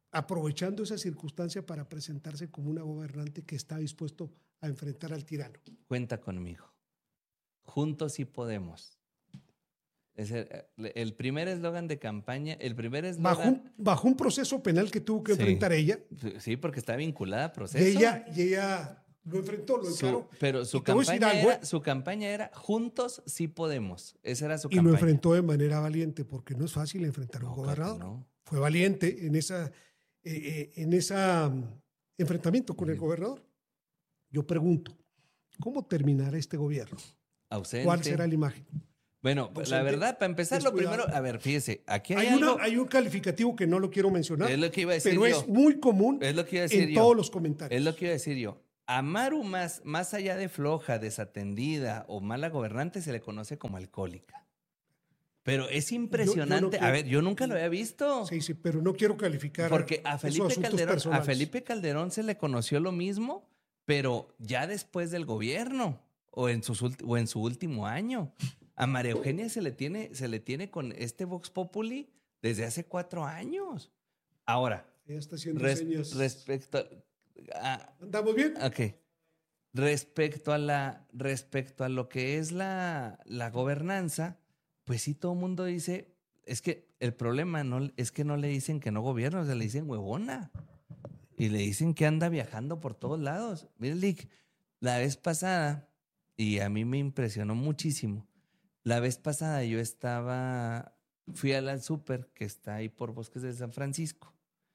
Speaker 4: aprovechando esa circunstancia para presentarse como una gobernante que está dispuesto a enfrentar al tirano.
Speaker 2: Cuenta conmigo. Juntos sí podemos. Es el, el primer eslogan de campaña, el primer eslogan...
Speaker 4: Bajo un, bajo un proceso penal que tuvo que
Speaker 2: Sí.
Speaker 4: enfrentar ella.
Speaker 2: Sí, porque está vinculada a proceso.
Speaker 4: Y ella, y ella lo enfrentó, lo
Speaker 2: Su-
Speaker 4: encaró.
Speaker 2: pero su
Speaker 4: Y te voy a decir
Speaker 2: campaña,
Speaker 4: algo,
Speaker 2: era, su campaña era Juntos sí podemos. Esa era su
Speaker 4: y lo
Speaker 2: campaña.
Speaker 4: enfrentó de manera valiente, porque no es fácil enfrentar a un
Speaker 2: No, claro que
Speaker 4: gobernador.
Speaker 2: no.
Speaker 4: Fue valiente en esa, eh, eh, en esa um, enfrentamiento con el
Speaker 2: Ujú.
Speaker 4: gobernador. Yo pregunto, ¿cómo terminará este gobierno?
Speaker 2: Ausente.
Speaker 4: ¿Cuál será la imagen?
Speaker 2: Bueno, la
Speaker 4: ausente,
Speaker 2: verdad, para empezar, lo
Speaker 4: descuidado?
Speaker 2: primero, a ver, fíjese, aquí hay,
Speaker 4: Hay, una-
Speaker 2: algo,
Speaker 4: hay un calificativo que no lo quiero mencionar,
Speaker 2: es lo que iba a decir
Speaker 4: pero
Speaker 2: yo,
Speaker 4: es muy común
Speaker 2: es lo que iba a decir
Speaker 4: en
Speaker 2: yo,
Speaker 4: todos los comentarios.
Speaker 2: es lo que iba a decir yo. A Maru, más, más allá de floja, desatendida o mala gobernante, se le conoce como alcohólica. Pero es impresionante.
Speaker 4: quiero-
Speaker 2: a ver, yo nunca lo había visto.
Speaker 4: Sí, sí, pero no quiero calificar
Speaker 2: Porque a
Speaker 4: esos
Speaker 2: Felipe,
Speaker 4: asuntos
Speaker 2: Calderón, a
Speaker 4: personales.
Speaker 2: Felipe Calderón se le conoció lo mismo, pero ya después del gobierno o en, sus ulti- o en su último año. A María Eugenia se le tiene, se le tiene con este Vox Populi desde hace cuatro años. Ahora,
Speaker 4: Ella está haciendo
Speaker 2: res-
Speaker 4: señas.
Speaker 2: respecto a, a-
Speaker 4: ¿Andamos bien?
Speaker 2: ok. Respecto a la, respecto a lo que es la, la gobernanza, pues sí, todo el mundo dice, es que el problema no, es que no le dicen que no gobierna, o sea, le dicen huevona. Y le dicen que anda viajando por todos lados. Mira, Lick, la vez pasada, y a mí me impresionó muchísimo, la vez pasada yo estaba, fui al, al súper, que está ahí por Bosques de San Francisco,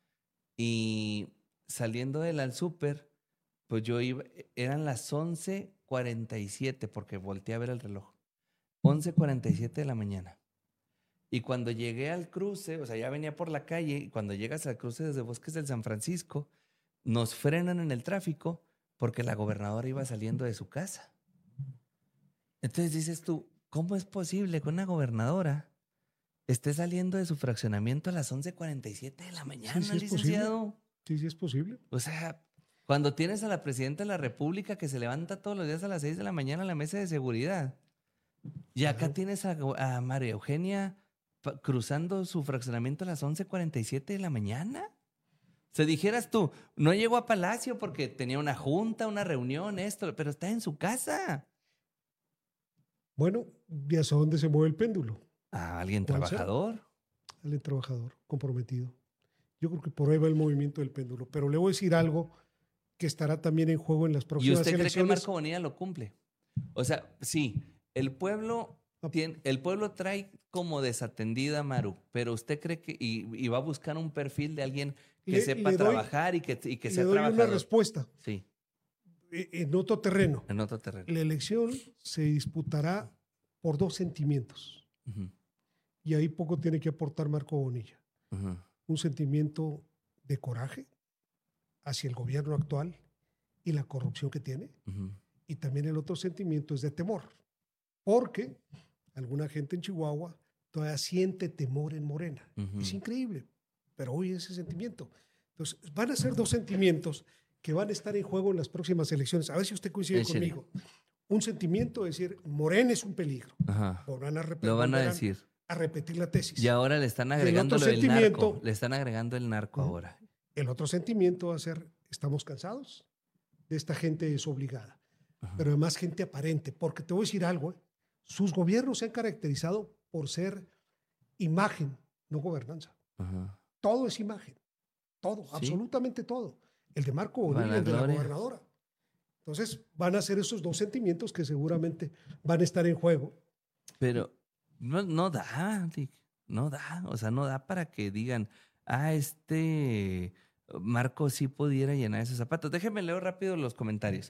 Speaker 2: y saliendo del al súper, pues yo iba, eran las once cuarenta y siete, porque volteé a ver el reloj, once cuarenta y siete de la mañana. Y cuando llegué al cruce, o sea, ya venía por la calle, y cuando llegas al cruce desde Bosques del San Francisco, nos frenan en el tráfico porque la gobernadora iba saliendo de su casa. Entonces dices tú, ¿cómo es posible que una gobernadora esté saliendo de su fraccionamiento a las once cuarenta y siete de la mañana,
Speaker 4: sí es
Speaker 2: licenciado?
Speaker 4: Sí, sí es posible.
Speaker 2: O sea, cuando tienes a la presidenta de la República que se levanta todos los días a las seis de la mañana a la mesa de seguridad, y acá
Speaker 4: Ajá.
Speaker 2: tienes a, a María Eugenia pa- cruzando su fraccionamiento a las once cuarenta y siete de la mañana. Se dijeras tú, no llegó a Palacio porque tenía una junta, una reunión, esto, pero está en su casa.
Speaker 4: Bueno, ¿y hacia dónde se mueve el péndulo?
Speaker 2: Ah, alguien
Speaker 4: ¿Cuál será?
Speaker 2: trabajador.
Speaker 4: Alguien trabajador, comprometido. Yo creo que por ahí va el movimiento del péndulo. Pero le voy a decir algo que estará también en juego en las
Speaker 2: ¿Y
Speaker 4: próximas
Speaker 2: usted cree que
Speaker 4: elecciones.
Speaker 2: Marco Bonilla lo cumple? O sea, sí, el pueblo,
Speaker 4: No.
Speaker 2: tiene, el pueblo trae como desatendida a Maru, pero usted cree que y, y va a buscar un perfil de alguien que
Speaker 4: Le-
Speaker 2: sepa
Speaker 4: le doy-
Speaker 2: trabajar y que, y que
Speaker 4: Le
Speaker 2: sea
Speaker 4: doy una
Speaker 2: trabajador.
Speaker 4: respuesta.
Speaker 2: Sí,
Speaker 4: Eh, En otro terreno,
Speaker 2: en otro terreno.
Speaker 4: la elección se disputará por dos sentimientos.
Speaker 2: Ujú,
Speaker 4: Y ahí poco tiene que aportar Marco Bonilla.
Speaker 2: ujú,
Speaker 4: Un sentimiento de coraje hacia el gobierno actual y la corrupción que tiene.
Speaker 2: ujú.
Speaker 4: Y también el otro sentimiento es de temor. Porque alguna gente en Chihuahua todavía siente temor en Morena.
Speaker 2: Ujú.
Speaker 4: Es increíble, pero hoy ese sentimiento. Entonces, van a ser dos sentimientos que van a estar en juego en las próximas elecciones. A ver si usted coincide
Speaker 2: ¿En serio?
Speaker 4: conmigo. Un sentimiento de decir, Morena es un peligro.
Speaker 2: Ajá.
Speaker 4: Volverán a, rep-
Speaker 2: Lo van a
Speaker 4: volverán
Speaker 2: decir.
Speaker 4: a repetir la tesis.
Speaker 2: Y ahora le están
Speaker 4: el
Speaker 2: agregando
Speaker 4: otro
Speaker 2: lo del narco.
Speaker 4: sentimiento-
Speaker 2: Le están agregando el narco
Speaker 4: Ujú.
Speaker 2: ahora.
Speaker 4: El otro sentimiento va a ser, estamos cansados de esta gente desobligada,
Speaker 2: Ajá.
Speaker 4: pero además gente aparente, porque te voy a decir algo, ¿eh? Sus gobiernos se han caracterizado por ser imagen, no gobernanza.
Speaker 2: Ajá.
Speaker 4: Todo es imagen, todo,
Speaker 2: Sí.
Speaker 4: absolutamente todo. El de Marco Bonilla, el de la
Speaker 2: Vanagloria.
Speaker 4: gobernadora. Entonces van a ser esos dos sentimientos que seguramente van a estar en juego.
Speaker 2: Pero no, no da, Dick, no da. O sea, no da para que digan, ah, este Marco sí pudiera llenar esos zapatos. Déjenme leer rápido los comentarios.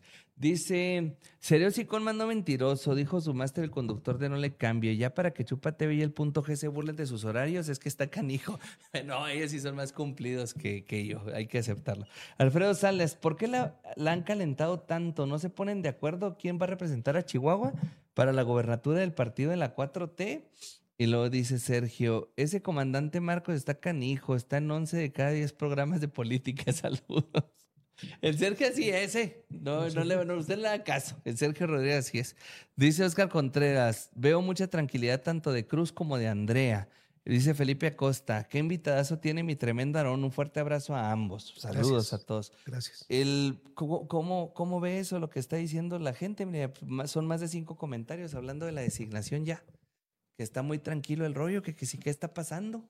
Speaker 2: Dice, Sereo Sicón mandó mentiroso, dijo su máster el conductor de No Le Cambie. Ya para que Chupa T V y el punto G se burlen de sus horarios, es que está canijo. No, ellos sí son más cumplidos que, que yo, hay que aceptarlo. Alfredo Salas, ¿por qué la, la han calentado tanto? ¿No se ponen de acuerdo quién va a representar a Chihuahua para la gobernatura del partido de la cuatro T? Y luego dice Sergio, ese comandante Marcos está canijo, está en once de cada diez programas de política. Saludos. El Sergio así es, ¿eh? No, no le, no, usted le da caso. El Sergio Rodríguez así es. Dice Oscar Contreras, veo mucha tranquilidad tanto de Cruz como de Andrea. Dice Felipe Acosta, qué invitadazo tiene mi tremendo Aarón. Un fuerte abrazo a ambos. Saludos
Speaker 4: Gracias.
Speaker 2: a todos.
Speaker 4: Gracias.
Speaker 2: El, ¿cómo, cómo, ¿Cómo ve eso, lo que está diciendo la gente? Mira, más- son más de cinco comentarios hablando de la designación ya. Que está muy tranquilo el rollo, que, que sí, ¿qué está pasando?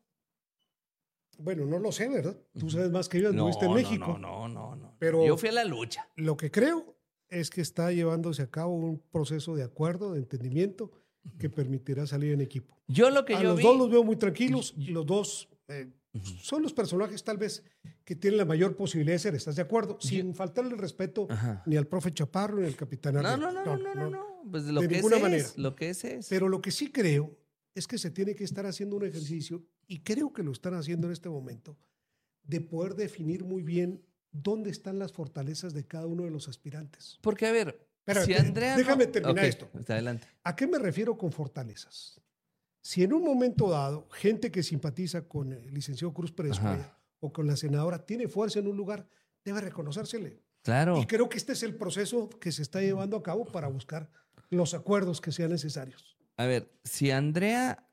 Speaker 4: Bueno, no lo sé, ¿verdad? Tú
Speaker 2: Ujú.
Speaker 4: sabes más que yo, anduviste en
Speaker 2: no,
Speaker 4: México.
Speaker 2: no, no, no, no.
Speaker 4: Pero-
Speaker 2: Yo fui a la lucha.
Speaker 4: Lo que creo es que está llevándose a cabo un proceso de acuerdo, de entendimiento, que permitirá salir en equipo.
Speaker 2: Yo lo que
Speaker 4: A
Speaker 2: yo
Speaker 4: los
Speaker 2: vi...
Speaker 4: dos los veo muy tranquilos.
Speaker 2: Yo-
Speaker 4: Los dos eh,
Speaker 2: Ujú.
Speaker 4: son los personajes tal vez que tienen la mayor posibilidad de ser, ¿estás de acuerdo?
Speaker 2: Yo-
Speaker 4: Sin faltarle el respeto
Speaker 2: Ajá.
Speaker 4: ni al profe Chaparro ni al capitán
Speaker 2: No,
Speaker 4: Arrieta.
Speaker 2: no, no, no, no, no, no. Pues lo
Speaker 4: de
Speaker 2: que es
Speaker 4: ninguna
Speaker 2: es,
Speaker 4: manera.
Speaker 2: lo que es es.
Speaker 4: Pero lo que sí creo es que se tiene que estar haciendo un ejercicio, y creo que lo están haciendo en este momento, de poder definir muy bien dónde están las fortalezas de cada uno de los aspirantes.
Speaker 2: Porque, a ver,
Speaker 4: Espérate,
Speaker 2: si Andrea...
Speaker 4: déjame
Speaker 2: no-
Speaker 4: terminar
Speaker 2: Ok,
Speaker 4: esto.
Speaker 2: está adelante.
Speaker 4: ¿A qué me refiero con fortalezas? Si en un momento dado, gente que simpatiza con el licenciado Cruz Pérez
Speaker 2: Ajá.
Speaker 4: Cuellar o con la senadora tiene fuerza en un lugar, debe reconocérsele.
Speaker 2: Claro.
Speaker 4: Y creo que este es el proceso que se está llevando a cabo para buscar los acuerdos que sean necesarios.
Speaker 2: A ver, si Andrea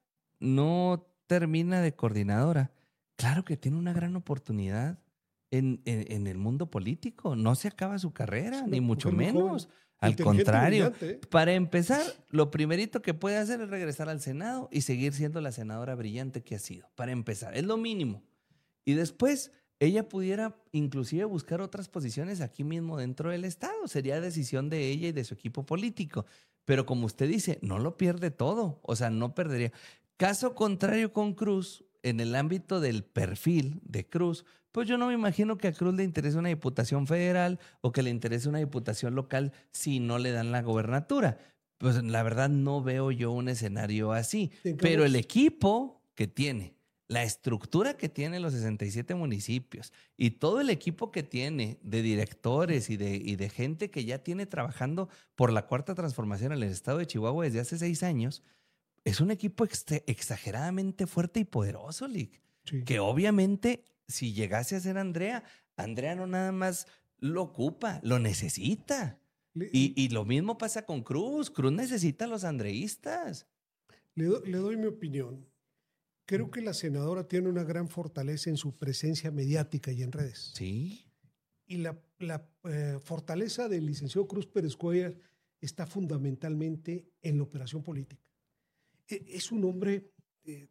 Speaker 2: no termina de coordinadora, claro que tiene una gran oportunidad en, en- en el mundo político. No se acaba su carrera,
Speaker 4: Es una
Speaker 2: ni mucho
Speaker 4: mujer muy
Speaker 2: menos.
Speaker 4: joven,
Speaker 2: Al
Speaker 4: inteligente y
Speaker 2: contrario,
Speaker 4: brillante, ¿eh?
Speaker 2: para empezar, lo primerito que puede hacer es regresar al Senado y seguir siendo la senadora brillante que ha sido. Para empezar, es lo mínimo. Y después, ella pudiera inclusive buscar otras posiciones aquí mismo dentro del Estado. Sería decisión de ella y de su equipo político. Pero como usted dice, no lo pierde todo. O sea, no perdería. Caso contrario con Cruz, en el ámbito del perfil de Cruz, pues yo no me imagino que a Cruz le interese una diputación federal o que le interese una diputación local si no le dan la gobernatura. Pues la verdad no veo yo un escenario así.
Speaker 4: Tengamos-
Speaker 2: Pero el equipo que tiene, la estructura que tiene los sesenta y siete municipios y todo el equipo que tiene de directores y de, y de gente que ya tiene trabajando por la cuarta transformación en el estado de Chihuahua desde hace seis años, es un equipo exte- exageradamente fuerte y poderoso, Lick.
Speaker 4: Sí.
Speaker 2: Que obviamente, si llegase a ser Andrea, Andrea no nada más lo ocupa, lo necesita.
Speaker 4: Le,
Speaker 2: Y, y lo mismo pasa con Cruz. Cruz necesita a los andreístas.
Speaker 4: le do- le doy mi opinión. Creo que la senadora tiene una gran fortaleza en su presencia mediática y en redes.
Speaker 2: Sí.
Speaker 4: Y la, la, eh, fortaleza del licenciado Cruz Pérez Cuellar está fundamentalmente en la operación política. E- Es un hombre eh,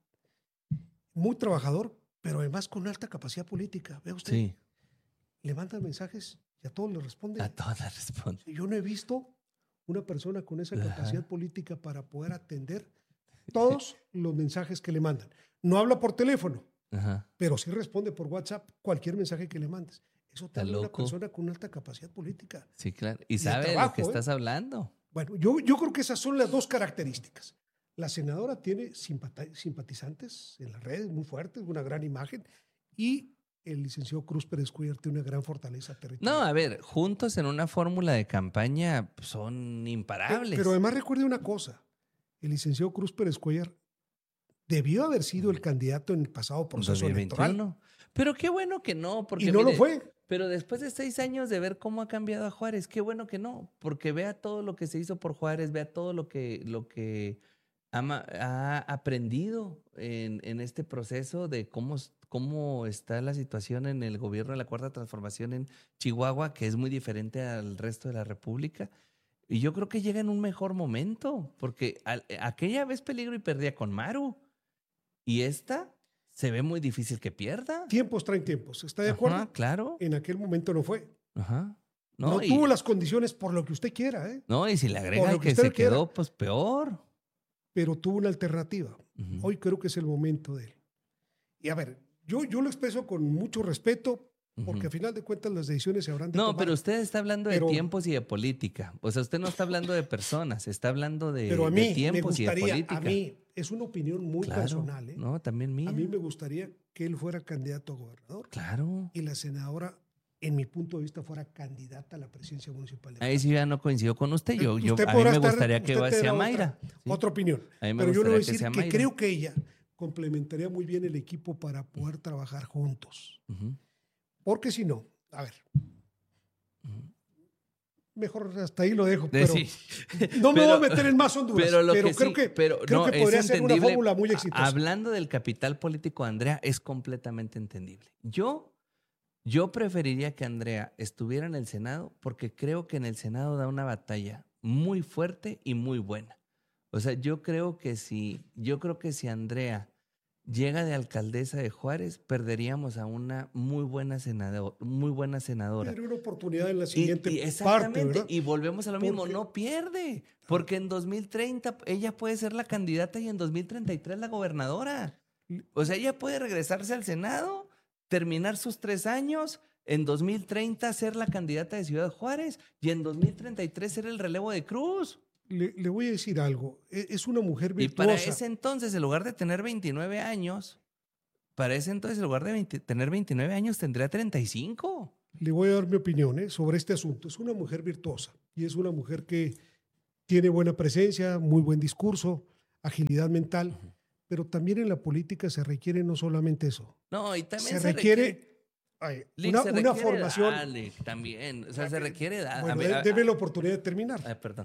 Speaker 4: muy trabajador, pero además con alta capacidad política. Vea usted,
Speaker 2: Sí.
Speaker 4: le mandan mensajes y a todos le responde.
Speaker 2: A todas las responde.
Speaker 4: Yo no he visto una persona con esa
Speaker 2: Ajá.
Speaker 4: capacidad política para poder atender todos los mensajes que le mandan. No habla por teléfono,
Speaker 2: Ajá.
Speaker 4: pero sí responde por WhatsApp cualquier mensaje que le mandes. Eso te
Speaker 2: Está
Speaker 4: habla de una
Speaker 2: loco.
Speaker 4: persona con alta capacidad política.
Speaker 2: Sí, claro. Y
Speaker 4: de
Speaker 2: sabe de lo
Speaker 4: trabajo,
Speaker 2: que
Speaker 4: ¿eh?
Speaker 2: estás hablando.
Speaker 4: Bueno, yo, yo creo que esas son las dos características. La senadora tiene simpata- simpatizantes en las redes muy fuertes, una gran imagen, y el licenciado Cruz Pérez Cuellar tiene una gran fortaleza territorial.
Speaker 2: No, a ver, juntos en una fórmula de campaña pues, son
Speaker 4: Pe-
Speaker 2: imparables.
Speaker 4: Pero además recuerde una cosa, el licenciado Cruz Pérez Cuellar debió haber sido el candidato en el pasado proceso
Speaker 2: dos mil
Speaker 4: electoral.
Speaker 2: veintiuno. Pero qué bueno que no, porque
Speaker 4: Y no
Speaker 2: mire,
Speaker 4: lo fue.
Speaker 2: Pero después de seis años de ver cómo ha cambiado a Juárez, qué bueno que no, porque vea todo lo que se hizo por Juárez, vea todo lo que, lo que ha, ma- ha aprendido en, en este proceso de cómo, s- cómo está la situación en el gobierno de la Cuarta Transformación en Chihuahua, que es muy diferente al resto de la República. Y yo creo que llega en un mejor momento, porque al- aquella vez peligro y perdía con Maru. Y esta se ve muy difícil que pierda.
Speaker 4: Tiempos traen tiempos, ¿está de acuerdo?
Speaker 2: Ajá, claro.
Speaker 4: En aquel momento no fue.
Speaker 2: Ajá.
Speaker 4: No,
Speaker 2: No, y,
Speaker 4: tuvo las condiciones por lo que usted quiera, ¿eh?
Speaker 2: no, y si le agrega
Speaker 4: lo
Speaker 2: el
Speaker 4: que
Speaker 2: que
Speaker 4: usted
Speaker 2: se
Speaker 4: quiera.
Speaker 2: quedó, pues peor.
Speaker 4: Pero tuvo una alternativa.
Speaker 2: Ujú.
Speaker 4: Hoy creo que es el momento de él. Y a ver, yo, yo lo expreso con mucho respeto, porque
Speaker 2: Ujú.
Speaker 4: a final de cuentas las decisiones se habrán de
Speaker 2: No,
Speaker 4: tomar.
Speaker 2: pero usted está hablando de
Speaker 4: Pero-
Speaker 2: tiempos y de política. O sea, usted no está hablando de personas, está hablando de,
Speaker 4: Pero a
Speaker 2: de
Speaker 4: mí me
Speaker 2: tiempos y de
Speaker 4: gustaría,
Speaker 2: política.
Speaker 4: a mí, es una opinión muy
Speaker 2: Claro,
Speaker 4: personal, ¿eh?
Speaker 2: No, también mía.
Speaker 4: A mí me gustaría que él fuera candidato a gobernador
Speaker 2: Claro.
Speaker 4: y la senadora, en mi punto de vista, fuera candidata a la presidencia municipal. de
Speaker 2: Ahí sí ya no coincido con usted. Yo, yo,
Speaker 4: Usted
Speaker 2: a mí
Speaker 4: podrá
Speaker 2: me
Speaker 4: estar-
Speaker 2: gustaría que
Speaker 4: usted
Speaker 2: sea
Speaker 4: tendrá
Speaker 2: Mayra.
Speaker 4: Otra,
Speaker 2: Sí.
Speaker 4: otra opinión.
Speaker 2: A mí me
Speaker 4: Pero yo le voy a
Speaker 2: gustaría que
Speaker 4: decir
Speaker 2: sea
Speaker 4: que,
Speaker 2: Mayra.
Speaker 4: creo que ella complementaría muy bien el equipo para poder trabajar juntos.
Speaker 2: Ujú,
Speaker 4: Porque si no, a ver,
Speaker 2: ujú.
Speaker 4: Mejor hasta ahí lo dejo,
Speaker 2: Eh,
Speaker 4: pero
Speaker 2: sí.
Speaker 4: no me
Speaker 2: Pero-
Speaker 4: voy a meter en más Honduras,
Speaker 2: Pero,
Speaker 4: pero,
Speaker 2: lo que
Speaker 4: creo,
Speaker 2: sí,
Speaker 4: que,
Speaker 2: pero
Speaker 4: creo
Speaker 2: no,
Speaker 4: que
Speaker 2: es
Speaker 4: podría ser una
Speaker 2: entendible.
Speaker 4: fórmula muy
Speaker 2: A-
Speaker 4: exitosa.
Speaker 2: Hablando del capital político, Andrea, es completamente entendible. Yo, yo preferiría que Andrea estuviera en el Senado porque creo que en el Senado da una batalla muy fuerte y muy buena. O sea, yo creo que si, yo creo que si Andrea llega de alcaldesa de Juárez, perderíamos a una muy buena senador, muy buena senadora.
Speaker 4: Tendría una oportunidad en la
Speaker 2: Y-
Speaker 4: siguiente
Speaker 2: y
Speaker 4: parte,
Speaker 2: exactamente,
Speaker 4: ¿verdad?
Speaker 2: y volvemos a lo mismo,
Speaker 4: Porque-
Speaker 2: no pierde, porque en dos mil treinta ella puede ser la candidata y en dos mil treinta y tres la gobernadora. O sea, ella puede regresarse al Senado, terminar sus tres años, en dos mil treinta ser la candidata de Ciudad Juárez y en dos mil treinta y tres ser el relevo de Cruz.
Speaker 4: Le, le voy a decir algo. E- Es una mujer
Speaker 2: Y para
Speaker 4: virtuosa.
Speaker 2: ese entonces, en lugar de tener veintinueve años, para ese entonces, en lugar de veinte tener veintinueve años, tendría treinta y cinco.
Speaker 4: Le voy a dar mi opinión ¿eh? sobre este asunto. Es una mujer virtuosa y es una mujer que tiene buena presencia, muy buen discurso, agilidad mental, pero también en la política se requiere no solamente eso.
Speaker 2: No, y también
Speaker 4: Se
Speaker 2: se,
Speaker 4: requiere, ay,
Speaker 2: Lick,
Speaker 4: una,
Speaker 2: se
Speaker 4: una
Speaker 2: requiere
Speaker 4: formación.
Speaker 2: edad, Lick, también. O sea, se requiere edad.
Speaker 4: Bueno,
Speaker 2: A ver,
Speaker 4: dé-
Speaker 2: a-
Speaker 4: deme
Speaker 2: a-
Speaker 4: la oportunidad de terminar.
Speaker 2: ah, perdón.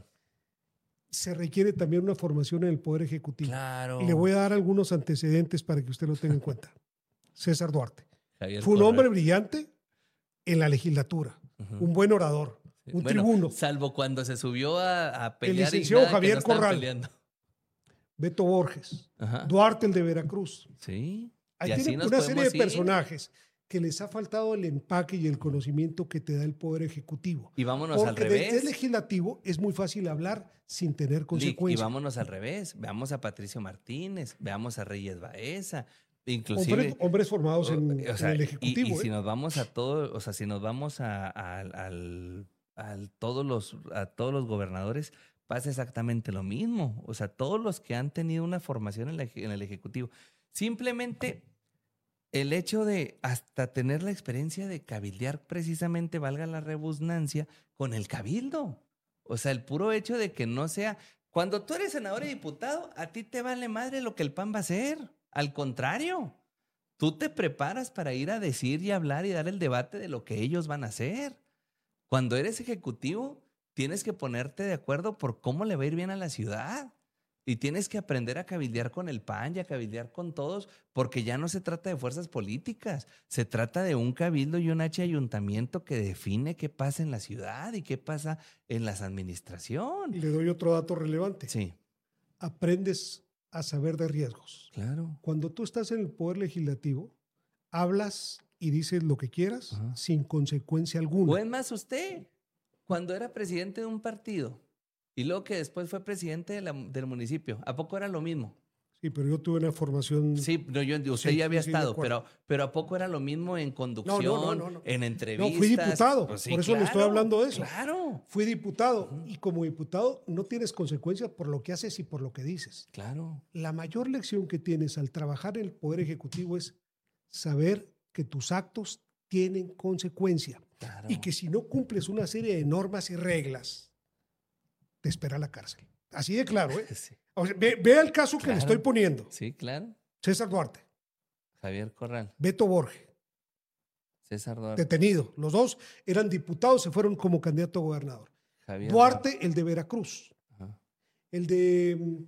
Speaker 4: Se requiere también una formación en el Poder Ejecutivo.
Speaker 2: Claro.
Speaker 4: Le voy a dar algunos antecedentes para que usted lo tenga en cuenta. César Duarte.
Speaker 2: Javier
Speaker 4: Fue un
Speaker 2: Corral.
Speaker 4: hombre brillante en la legislatura,
Speaker 2: Ujú.
Speaker 4: un buen orador,
Speaker 2: Sí.
Speaker 4: un
Speaker 2: Bueno,
Speaker 4: tribuno.
Speaker 2: salvo cuando se subió a, a pelear y
Speaker 4: licenciado
Speaker 2: nada, que
Speaker 4: Javier
Speaker 2: no estaban
Speaker 4: Corral.
Speaker 2: peleando.
Speaker 4: Beto Borges,
Speaker 2: Ajá.
Speaker 4: Duarte el de Veracruz.
Speaker 2: Sí.
Speaker 4: Ahí
Speaker 2: Y así
Speaker 4: tiene
Speaker 2: nos
Speaker 4: una serie de
Speaker 2: podemos ir.
Speaker 4: personajes que les ha faltado el empaque y el conocimiento que te da el Poder Ejecutivo.
Speaker 2: Y vámonos al
Speaker 4: Porque desde
Speaker 2: revés.
Speaker 4: el legislativo es muy fácil hablar sin tener
Speaker 2: Lick, y
Speaker 4: consecuencias.
Speaker 2: vámonos al revés. Veamos a Patricio Martínez, veamos a Reyes Baeza, inclusive.
Speaker 4: Hombres, hombres formados en,
Speaker 2: O- o sea,
Speaker 4: en el
Speaker 2: y-
Speaker 4: Ejecutivo.
Speaker 2: Y,
Speaker 4: ¿eh?
Speaker 2: si nos vamos a todo, o sea, si nos vamos a, a- al, al- todos los, a todos los gobernadores, pasa exactamente lo mismo. O sea, todos los que han tenido una formación en, la eje- en el Ejecutivo. Simplemente el hecho de hasta tener la experiencia de cabildear precisamente, valga la rebusnancia, con el cabildo. O sea, el puro hecho de que no sea... Cuando tú eres senador y diputado, a ti te vale madre lo que el P A N va a hacer. Al contrario, tú te preparas para ir a decir y hablar y dar el debate de lo que ellos van a hacer. Cuando eres ejecutivo, tienes que ponerte de acuerdo por cómo le va a ir bien a la ciudad. Y tienes que aprender a cabildear con el P A N y a cabildear con todos, porque ya no se trata de fuerzas políticas, se trata de un cabildo y un H ayuntamiento que define qué pasa en la ciudad y qué pasa en las administraciones.
Speaker 4: Le doy otro dato relevante.
Speaker 2: Sí,
Speaker 4: Aprendes a saber de riesgos.
Speaker 2: claro.
Speaker 4: Cuando tú estás en el Poder Legislativo, hablas y dices lo que quieras
Speaker 2: Ajá.
Speaker 4: sin consecuencia alguna.
Speaker 2: O es más, usted, cuando era presidente de un partido y luego que después fue presidente de la- del municipio, ¿a poco era lo mismo?
Speaker 4: Sí, pero yo tuve una formación.
Speaker 2: Sí, no, yo, usted
Speaker 4: Sí,
Speaker 2: ya había
Speaker 4: sí, sí, de
Speaker 2: estado,
Speaker 4: acuerdo.
Speaker 2: pero, pero ¿a poco era lo mismo en conducción,
Speaker 4: no, no, no.
Speaker 2: en entrevistas?
Speaker 4: No, fui diputado,
Speaker 2: Pues sí,
Speaker 4: por eso le estoy
Speaker 2: claro,
Speaker 4: hablando de eso.
Speaker 2: Claro,
Speaker 4: Fui diputado y como diputado no tienes consecuencias por lo que haces y por lo que dices.
Speaker 2: claro.
Speaker 4: La mayor lección que tienes al trabajar en el Poder Ejecutivo es saber que tus actos tienen consecuencia
Speaker 2: Claro.
Speaker 4: y que si no cumples una serie de normas y reglas, te espera la cárcel. Así de claro, ¿eh?
Speaker 2: Sí,
Speaker 4: O sea, ve, vea el caso que
Speaker 2: Claro.
Speaker 4: le estoy poniendo.
Speaker 2: sí, claro.
Speaker 4: César Duarte,
Speaker 2: Javier Corral,
Speaker 4: Beto Borges,
Speaker 2: César Duarte,
Speaker 4: detenido. Los dos eran diputados, se fueron como candidato a gobernador.
Speaker 2: Javier
Speaker 4: Duarte, el de Veracruz,
Speaker 2: Ajá.
Speaker 4: el de mm,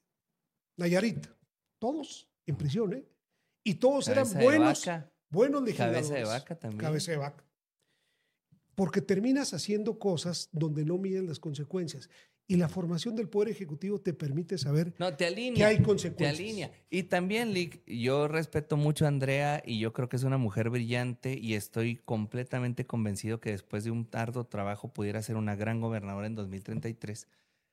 Speaker 4: Nayarit, todos en prisión, ¿eh? Y todos
Speaker 2: Cabeza
Speaker 4: eran
Speaker 2: de
Speaker 4: buenos,
Speaker 2: vaca,
Speaker 4: buenos legisladores.
Speaker 2: cabeza de vaca también.
Speaker 4: Cabeza de vaca. Porque terminas haciendo cosas donde no miden las consecuencias. Y la formación del Poder Ejecutivo te permite saber
Speaker 2: No, te alinea.
Speaker 4: que hay
Speaker 2: Te
Speaker 4: consecuencias.
Speaker 2: alinea. Y también, Lick, yo respeto mucho a Andrea y yo creo que es una mujer brillante y estoy completamente convencido que después de un arduo trabajo pudiera ser una gran gobernadora en dos mil treinta y tres.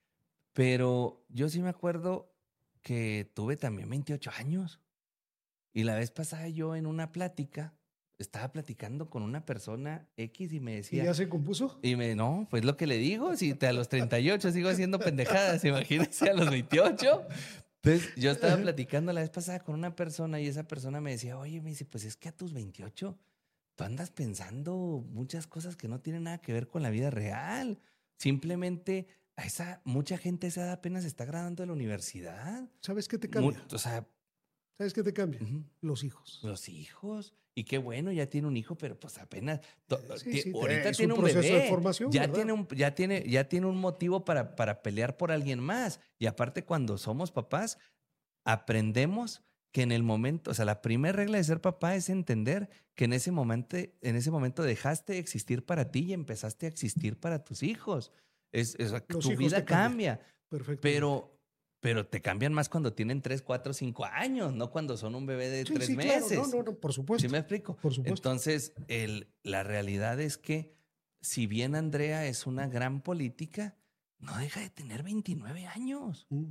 Speaker 2: Pero yo sí me acuerdo que tuve también veintiocho años. Y la vez pasada yo en una plática estaba platicando con una persona X y me
Speaker 4: ¿Y
Speaker 2: decía...
Speaker 4: ya se compuso?
Speaker 2: Y me, no, pues lo que le digo, si te, a los treinta y ocho sigo haciendo pendejadas, imagínense a los veintiocho. Entonces, yo estaba platicando la vez pasada con una persona y esa persona me decía, oye, me dice, pues es que a tus veintiocho tú andas pensando muchas cosas que no tienen nada que ver con la vida real. Simplemente, a esa, mucha gente a esa edad apenas está graduando de la universidad.
Speaker 4: ¿Sabes qué te
Speaker 2: Mu-
Speaker 4: cambia?
Speaker 2: o sea,
Speaker 4: ¿Sabes qué te cambia?
Speaker 2: Ujú.
Speaker 4: Los hijos.
Speaker 2: Los hijos. Y qué bueno, ya tiene un hijo, pero pues apenas. to-
Speaker 4: Eh, sí,
Speaker 2: ti-
Speaker 4: sí,
Speaker 2: ahorita
Speaker 4: es
Speaker 2: tiene
Speaker 4: un
Speaker 2: un,
Speaker 4: proceso de
Speaker 2: bebé.
Speaker 4: formación,
Speaker 2: ya
Speaker 4: ¿verdad?
Speaker 2: tiene un, ya tiene, ya tiene un motivo para, para pelear por alguien más. Y aparte, cuando somos papás, aprendemos que en el momento, o sea, la primera regla de ser papá es entender que en ese momento, en ese momento dejaste de existir para ti y empezaste a existir para tus hijos. Es, es-
Speaker 4: Los
Speaker 2: tu
Speaker 4: hijos
Speaker 2: vida
Speaker 4: te cambian.
Speaker 2: cambia.
Speaker 4: Perfecto.
Speaker 2: Pero, pero te cambian más cuando tienen tres, cuatro, cinco años, no cuando son un bebé de
Speaker 4: Sí,
Speaker 2: tres
Speaker 4: sí, claro.
Speaker 2: meses.
Speaker 4: No, no, no, por supuesto.
Speaker 2: ¿Sí me explico?
Speaker 4: Por supuesto.
Speaker 2: Entonces, el, la realidad es que si bien Andrea es una gran política, no deja de tener veintinueve años.
Speaker 4: Mm.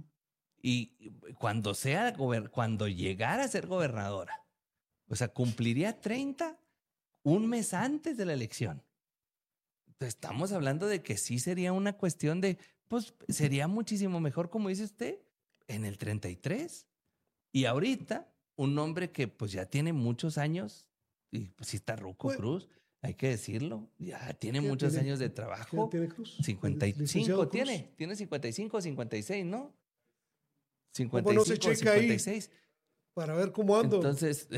Speaker 2: Y cuando sea, gober- cuando llegara a ser gobernadora, o sea, cumpliría treinta un mes antes de la elección. Entonces, estamos hablando de que sí sería una cuestión de, pues sería muchísimo mejor, como dice usted, en el treinta y tres. Y ahorita, un hombre que pues ya tiene muchos años, y pues sí está ruco,
Speaker 4: Bueno.
Speaker 2: Cruz, hay que decirlo, ya tiene
Speaker 4: ¿Qué
Speaker 2: muchos
Speaker 4: tiene?
Speaker 2: años de
Speaker 4: ¿Qué
Speaker 2: trabajo.
Speaker 4: tiene Cruz?
Speaker 2: cincuenta y
Speaker 4: ¿El licenciado
Speaker 2: cinco
Speaker 4: Cruz?
Speaker 2: tiene, tiene cincuenta y cinco o cincuenta y seis, ¿no?
Speaker 4: ¿Cómo no se
Speaker 2: cincuenta y cinco o
Speaker 4: checa ahí?
Speaker 2: cincuenta y seis.
Speaker 4: Para ver cómo ando.
Speaker 2: Entonces,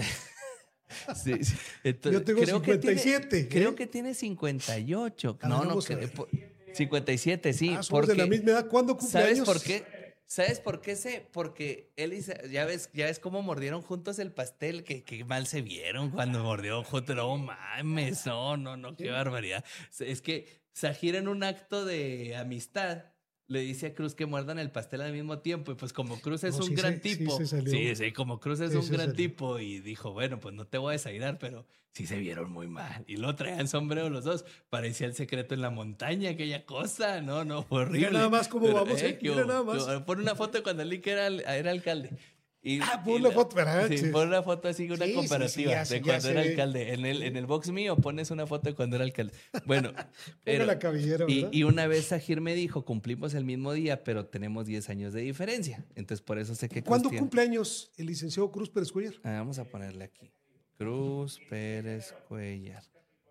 Speaker 2: sí, sí. Entonces,
Speaker 4: Yo tengo
Speaker 2: creo que
Speaker 4: cincuenta y siete,
Speaker 2: tiene- Creo
Speaker 4: ¿eh?
Speaker 2: que tiene cincuenta y ocho.
Speaker 4: Ah,
Speaker 2: No, no,
Speaker 4: vamos a
Speaker 2: cre-
Speaker 4: ver.
Speaker 2: po- cincuenta y siete, sí.
Speaker 4: Ah, somos de la
Speaker 2: porque-
Speaker 4: misma edad. ¿Cuándo cumple
Speaker 2: ¿Sabes
Speaker 4: años?
Speaker 2: por qué? ¿Sabes por qué sé? Porque él y Sa- ya ves, ya ves cómo mordieron juntos el pastel, que, que mal se vieron cuando mordieron juntos. No mames, no, no, no, qué barbaridad. Es que Sajir en un acto de amistad le dice a Cruz que muerdan el pastel al mismo tiempo. Y pues como Cruz es
Speaker 4: No,
Speaker 2: un
Speaker 4: sí
Speaker 2: gran
Speaker 4: se- sí
Speaker 2: tipo.
Speaker 4: se salió.
Speaker 2: Sí, sí, como Cruz es
Speaker 4: Sí
Speaker 2: un
Speaker 4: se
Speaker 2: gran
Speaker 4: salió.
Speaker 2: tipo. Y dijo, bueno, pues no te voy a desairar, pero sí se vieron muy mal. Y luego traían sombrero los dos. Parecía el secreto en la montaña, aquella cosa. No, no, fue horrible.
Speaker 4: nada más cómo vamos, ¿eh?
Speaker 2: qué
Speaker 4: Mira
Speaker 2: hubo,
Speaker 4: nada
Speaker 2: qué
Speaker 4: más.
Speaker 2: hubo. Pon una foto de cuando Lick era, era alcalde. Y,
Speaker 4: Ah,
Speaker 2: y
Speaker 4: pon una
Speaker 2: la-
Speaker 4: foto, ¿verdad?
Speaker 2: Sí,
Speaker 4: Sí.
Speaker 2: pon una foto así, una
Speaker 4: Sí, sí, sí,
Speaker 2: comparativa
Speaker 4: ya se-
Speaker 2: de
Speaker 4: ya
Speaker 2: cuando
Speaker 4: se
Speaker 2: era
Speaker 4: ve.
Speaker 2: alcalde. En el, en el box mío pones una foto de cuando era alcalde. Bueno, pero,
Speaker 4: la cabellera,
Speaker 2: y,
Speaker 4: ¿verdad?
Speaker 2: y una vez Sajir me dijo, cumplimos el mismo día, pero tenemos diez años de diferencia. Entonces, por eso sé que Cruz
Speaker 4: ¿Cuándo
Speaker 2: tiene-
Speaker 4: cumple años el licenciado Cruz Pérez Cuellar?
Speaker 2: Ah, vamos a ponerle aquí. Cruz Pérez Cuellar.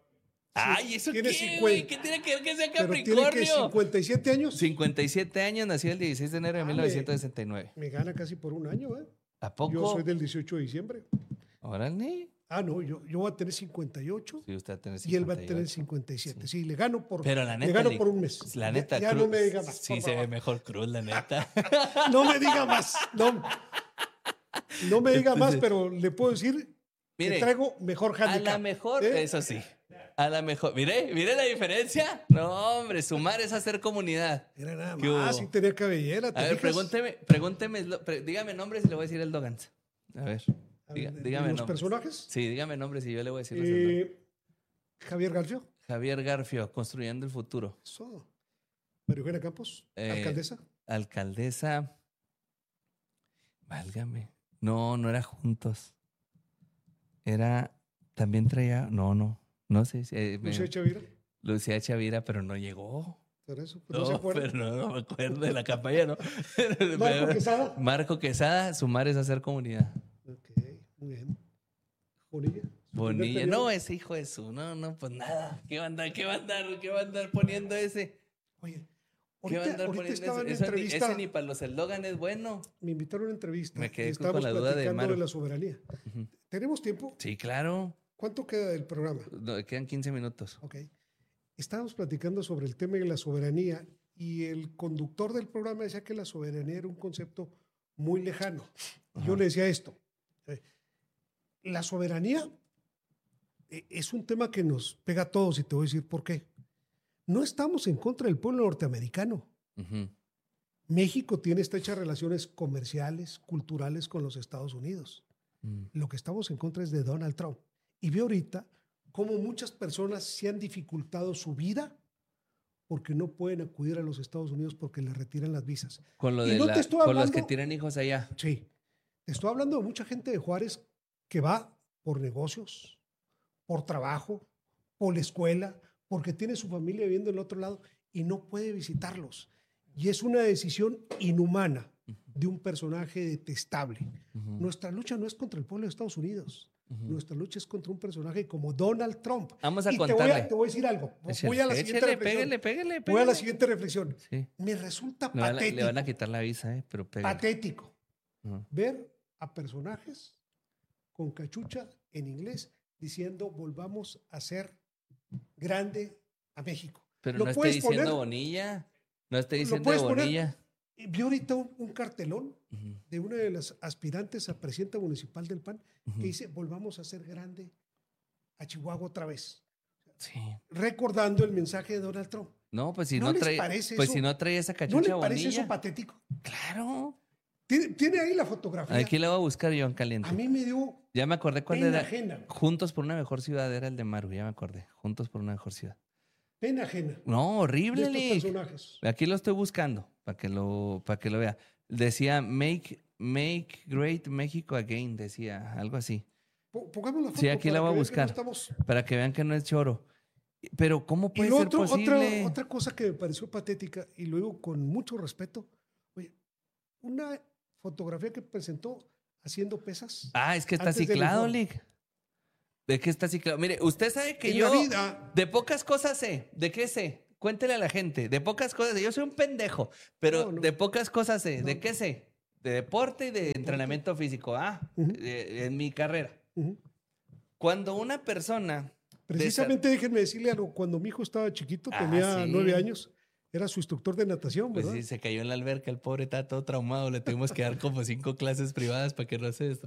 Speaker 2: Ay, ¿eso
Speaker 4: tiene
Speaker 2: qué,
Speaker 4: cincuenta.
Speaker 2: güey? ¿Qué tiene que ver que sea
Speaker 4: Pero tiene que
Speaker 2: Capricornio?
Speaker 4: cincuenta y siete años.
Speaker 2: cincuenta y siete años, nació el dieciséis de enero de
Speaker 4: Ah,
Speaker 2: mil novecientos sesenta y nueve.
Speaker 4: Me gana casi por un año, ¿eh?
Speaker 2: ¿A poco?
Speaker 4: Yo soy del dieciocho de diciembre.
Speaker 2: Órale.
Speaker 4: Ah, no, yo, yo voy a tener cincuenta y ocho
Speaker 2: Sí, usted va a tener
Speaker 4: y él va a
Speaker 2: cincuenta y
Speaker 4: tener
Speaker 2: ocho.
Speaker 4: cincuenta y siete. Sí, le gano por,
Speaker 2: Pero la neta,
Speaker 4: le gano
Speaker 2: Lick,
Speaker 4: por un mes.
Speaker 2: La
Speaker 4: Ya-
Speaker 2: neta,
Speaker 4: ya,
Speaker 2: Cruz,
Speaker 4: no me diga más.
Speaker 2: Sí,
Speaker 4: por
Speaker 2: se ve
Speaker 4: favor.
Speaker 2: mejor Cruz, la neta.
Speaker 4: No me diga más. No, no me diga más,
Speaker 2: Entonces,
Speaker 4: pero le puedo decir
Speaker 2: mire,
Speaker 4: que traigo mejor
Speaker 2: A
Speaker 4: handicap.
Speaker 2: la mejor,
Speaker 4: ¿eh?
Speaker 2: eso sí. A la mejor. Mire, mire la diferencia. No, hombre, sumar es hacer comunidad.
Speaker 4: Era nada
Speaker 2: ¿Qué
Speaker 4: más,
Speaker 2: hubo?
Speaker 4: sí tenía cabellera. ¿te
Speaker 2: A ver,
Speaker 4: fijas?
Speaker 2: pregúnteme, pregúnteme, eslo- pre- dígame nombres y le voy a decir el Dogans. A ver,
Speaker 4: A
Speaker 2: diga-
Speaker 4: ver,
Speaker 2: dígame
Speaker 4: ¿los
Speaker 2: nombres.
Speaker 4: personajes?
Speaker 2: Sí, dígame nombres y yo le voy a decir los del Dogans.
Speaker 4: Eh, Javier Garfio.
Speaker 2: Javier Garfio, Construyendo el Futuro.
Speaker 4: Eso. María Eugenia Campos,
Speaker 2: Eh,
Speaker 4: alcaldesa.
Speaker 2: Alcaldesa. Válgame. No, no era juntos. Era. También traía. No, no. No sé. si- eh, me-
Speaker 4: Lucía Chavira.
Speaker 2: Lucía Chavira, pero no llegó.
Speaker 4: Por eso, pero
Speaker 2: No,
Speaker 4: no se acuerda.
Speaker 2: pero no, no me acuerdo de la campaña, ¿no?
Speaker 4: Marco Quesada.
Speaker 2: Marco Quesada, sumar es hacer comunidad.
Speaker 4: Ok, muy bien. Bonilla. su primer
Speaker 2: Bonilla.
Speaker 4: periodo.
Speaker 2: No, ese hijo de su. No, no, pues nada. ¿Qué va a andar, qué va a andar, qué va a andar poniendo ese?
Speaker 4: Oye,
Speaker 2: ¿Qué va a
Speaker 4: ahorita,
Speaker 2: andar
Speaker 4: ahorita
Speaker 2: poniendo
Speaker 4: estaba
Speaker 2: ese?
Speaker 4: en
Speaker 2: Eso ni-
Speaker 4: entrevista.
Speaker 2: ese ni para los eslóganes es bueno.
Speaker 4: Me invitaron a una entrevista.
Speaker 2: Me quedé
Speaker 4: y
Speaker 2: con
Speaker 4: estábamos
Speaker 2: la duda de
Speaker 4: platicando de,
Speaker 2: Maru.
Speaker 4: la soberanía.
Speaker 2: Ujú.
Speaker 4: ¿Tenemos tiempo?
Speaker 2: Sí, claro.
Speaker 4: ¿Cuánto queda del programa?
Speaker 2: No, quedan quince minutos.
Speaker 4: Ok. Estábamos platicando sobre el tema de la soberanía y el conductor del programa decía que la soberanía era un concepto muy lejano. Y yo
Speaker 2: Ajá.
Speaker 4: le decía esto. eh, La soberanía eh, es un tema que nos pega a todos y te voy a decir por qué. No estamos en contra del pueblo norteamericano.
Speaker 2: Ujú.
Speaker 4: México tiene estrechas relaciones comerciales, culturales con los Estados Unidos.
Speaker 2: Mm.
Speaker 4: Lo que estamos en contra es de Donald Trump. Y ve ahorita cómo muchas personas se han dificultado su vida porque no pueden acudir a los Estados Unidos porque les retiran las visas.
Speaker 2: Con, lo
Speaker 4: Y
Speaker 2: de
Speaker 4: no
Speaker 2: la-
Speaker 4: te estoy
Speaker 2: con los que
Speaker 4: hablando-
Speaker 2: tienen hijos allá.
Speaker 4: Sí, te estoy hablando de mucha gente de Juárez que va por negocios, por trabajo, por la escuela, porque tiene su familia viviendo en el otro lado y no puede visitarlos. Y es una decisión inhumana de un personaje detestable.
Speaker 2: Ujú.
Speaker 4: Nuestra lucha no es contra el pueblo de Estados Unidos.
Speaker 2: Ujú.
Speaker 4: Nuestra lucha es contra un personaje como Donald Trump.
Speaker 2: Vamos a
Speaker 4: y te voy a,
Speaker 2: contarle.
Speaker 4: te voy a decir algo.
Speaker 2: Échale,
Speaker 4: Voy a la siguiente
Speaker 2: échale,
Speaker 4: reflexión.
Speaker 2: pégale, pégale,
Speaker 4: Voy a
Speaker 2: pégale.
Speaker 4: la siguiente reflexión.
Speaker 2: Sí.
Speaker 4: Me resulta
Speaker 2: Le van, a,
Speaker 4: patético,
Speaker 2: le van a quitar la visa, ¿eh? Pero pégale.
Speaker 4: patético
Speaker 2: Ujú.
Speaker 4: ver a personajes con cachucha en inglés diciendo volvamos a ser grande a México.
Speaker 2: Pero
Speaker 4: Lo
Speaker 2: no esté
Speaker 4: puedes
Speaker 2: diciendo
Speaker 4: poner-
Speaker 2: Bonilla. No esté
Speaker 4: Lo
Speaker 2: diciendo
Speaker 4: puedes poner-
Speaker 2: Bonilla.
Speaker 4: Y vi ahorita un, un cartelón
Speaker 2: Ujú,
Speaker 4: de una de las aspirantes a presidenta municipal del P A N
Speaker 2: ujú.
Speaker 4: que dice volvamos a ser grande a Chihuahua otra vez,
Speaker 2: Sí.
Speaker 4: recordando el mensaje de Donald Trump.
Speaker 2: No, pues si
Speaker 4: ¿No
Speaker 2: no,
Speaker 4: les
Speaker 2: trae,
Speaker 4: parece
Speaker 2: pues
Speaker 4: eso?
Speaker 2: si no trae esa
Speaker 4: ¿No
Speaker 2: cachucha
Speaker 4: le parece
Speaker 2: Bonilla.
Speaker 4: eso patético?
Speaker 2: Claro.
Speaker 4: Tiene, tiene ahí la fotografía.
Speaker 2: Aquí la voy a buscar yo en caliente.
Speaker 4: A mí me dio
Speaker 2: Ya me acordé cuál
Speaker 4: pena
Speaker 2: era.
Speaker 4: ajena,
Speaker 2: Juntos por una mejor ciudad era el de Maru, ya me acordé. Juntos por una mejor ciudad.
Speaker 4: pena ajena
Speaker 2: No,
Speaker 4: de
Speaker 2: horrible,
Speaker 4: estos
Speaker 2: Lick.
Speaker 4: personajes.
Speaker 2: Aquí lo estoy buscando para que lo, para que lo vea. Decía make, make great México again, decía algo así.
Speaker 4: Po- Pongamos la foto
Speaker 2: Sí, aquí la
Speaker 4: para
Speaker 2: voy a
Speaker 4: que vean que no
Speaker 2: buscar.
Speaker 4: estamos-
Speaker 2: Para que vean que no es choro. Pero ¿cómo
Speaker 4: Y
Speaker 2: puede
Speaker 4: lo
Speaker 2: ser
Speaker 4: otro, otra,
Speaker 2: posible?
Speaker 4: otra cosa que me pareció patética, y lo digo con mucho respeto, oye, una fotografía que presentó haciendo pesas.
Speaker 2: Ah, es que está
Speaker 4: antes del
Speaker 2: ciclado,
Speaker 4: informe.
Speaker 2: Lick. ¿De qué está ciclado? Mire, usted sabe que
Speaker 4: En
Speaker 2: yo
Speaker 4: la vida,
Speaker 2: de pocas cosas sé. ¿De qué sé? Cuéntele a la gente. De pocas cosas sé. Yo soy un pendejo, pero
Speaker 4: No, no.
Speaker 2: de pocas cosas sé. ¿De
Speaker 4: No.
Speaker 2: qué sé? De deporte y de entrenamiento físico. Ah,
Speaker 4: Ujú.
Speaker 2: eh, en mi carrera.
Speaker 4: ujú.
Speaker 2: Cuando una persona...
Speaker 4: Precisamente déjenme decirle algo, cuando mi hijo estaba chiquito,
Speaker 2: Ah,
Speaker 4: tenía
Speaker 2: sí.
Speaker 4: nueve años, era su instructor de natación,
Speaker 2: Pues
Speaker 4: ¿verdad?
Speaker 2: sí, se cayó en la alberca, el pobre está todo traumado. Le tuvimos que dar como cinco clases privadas para que no se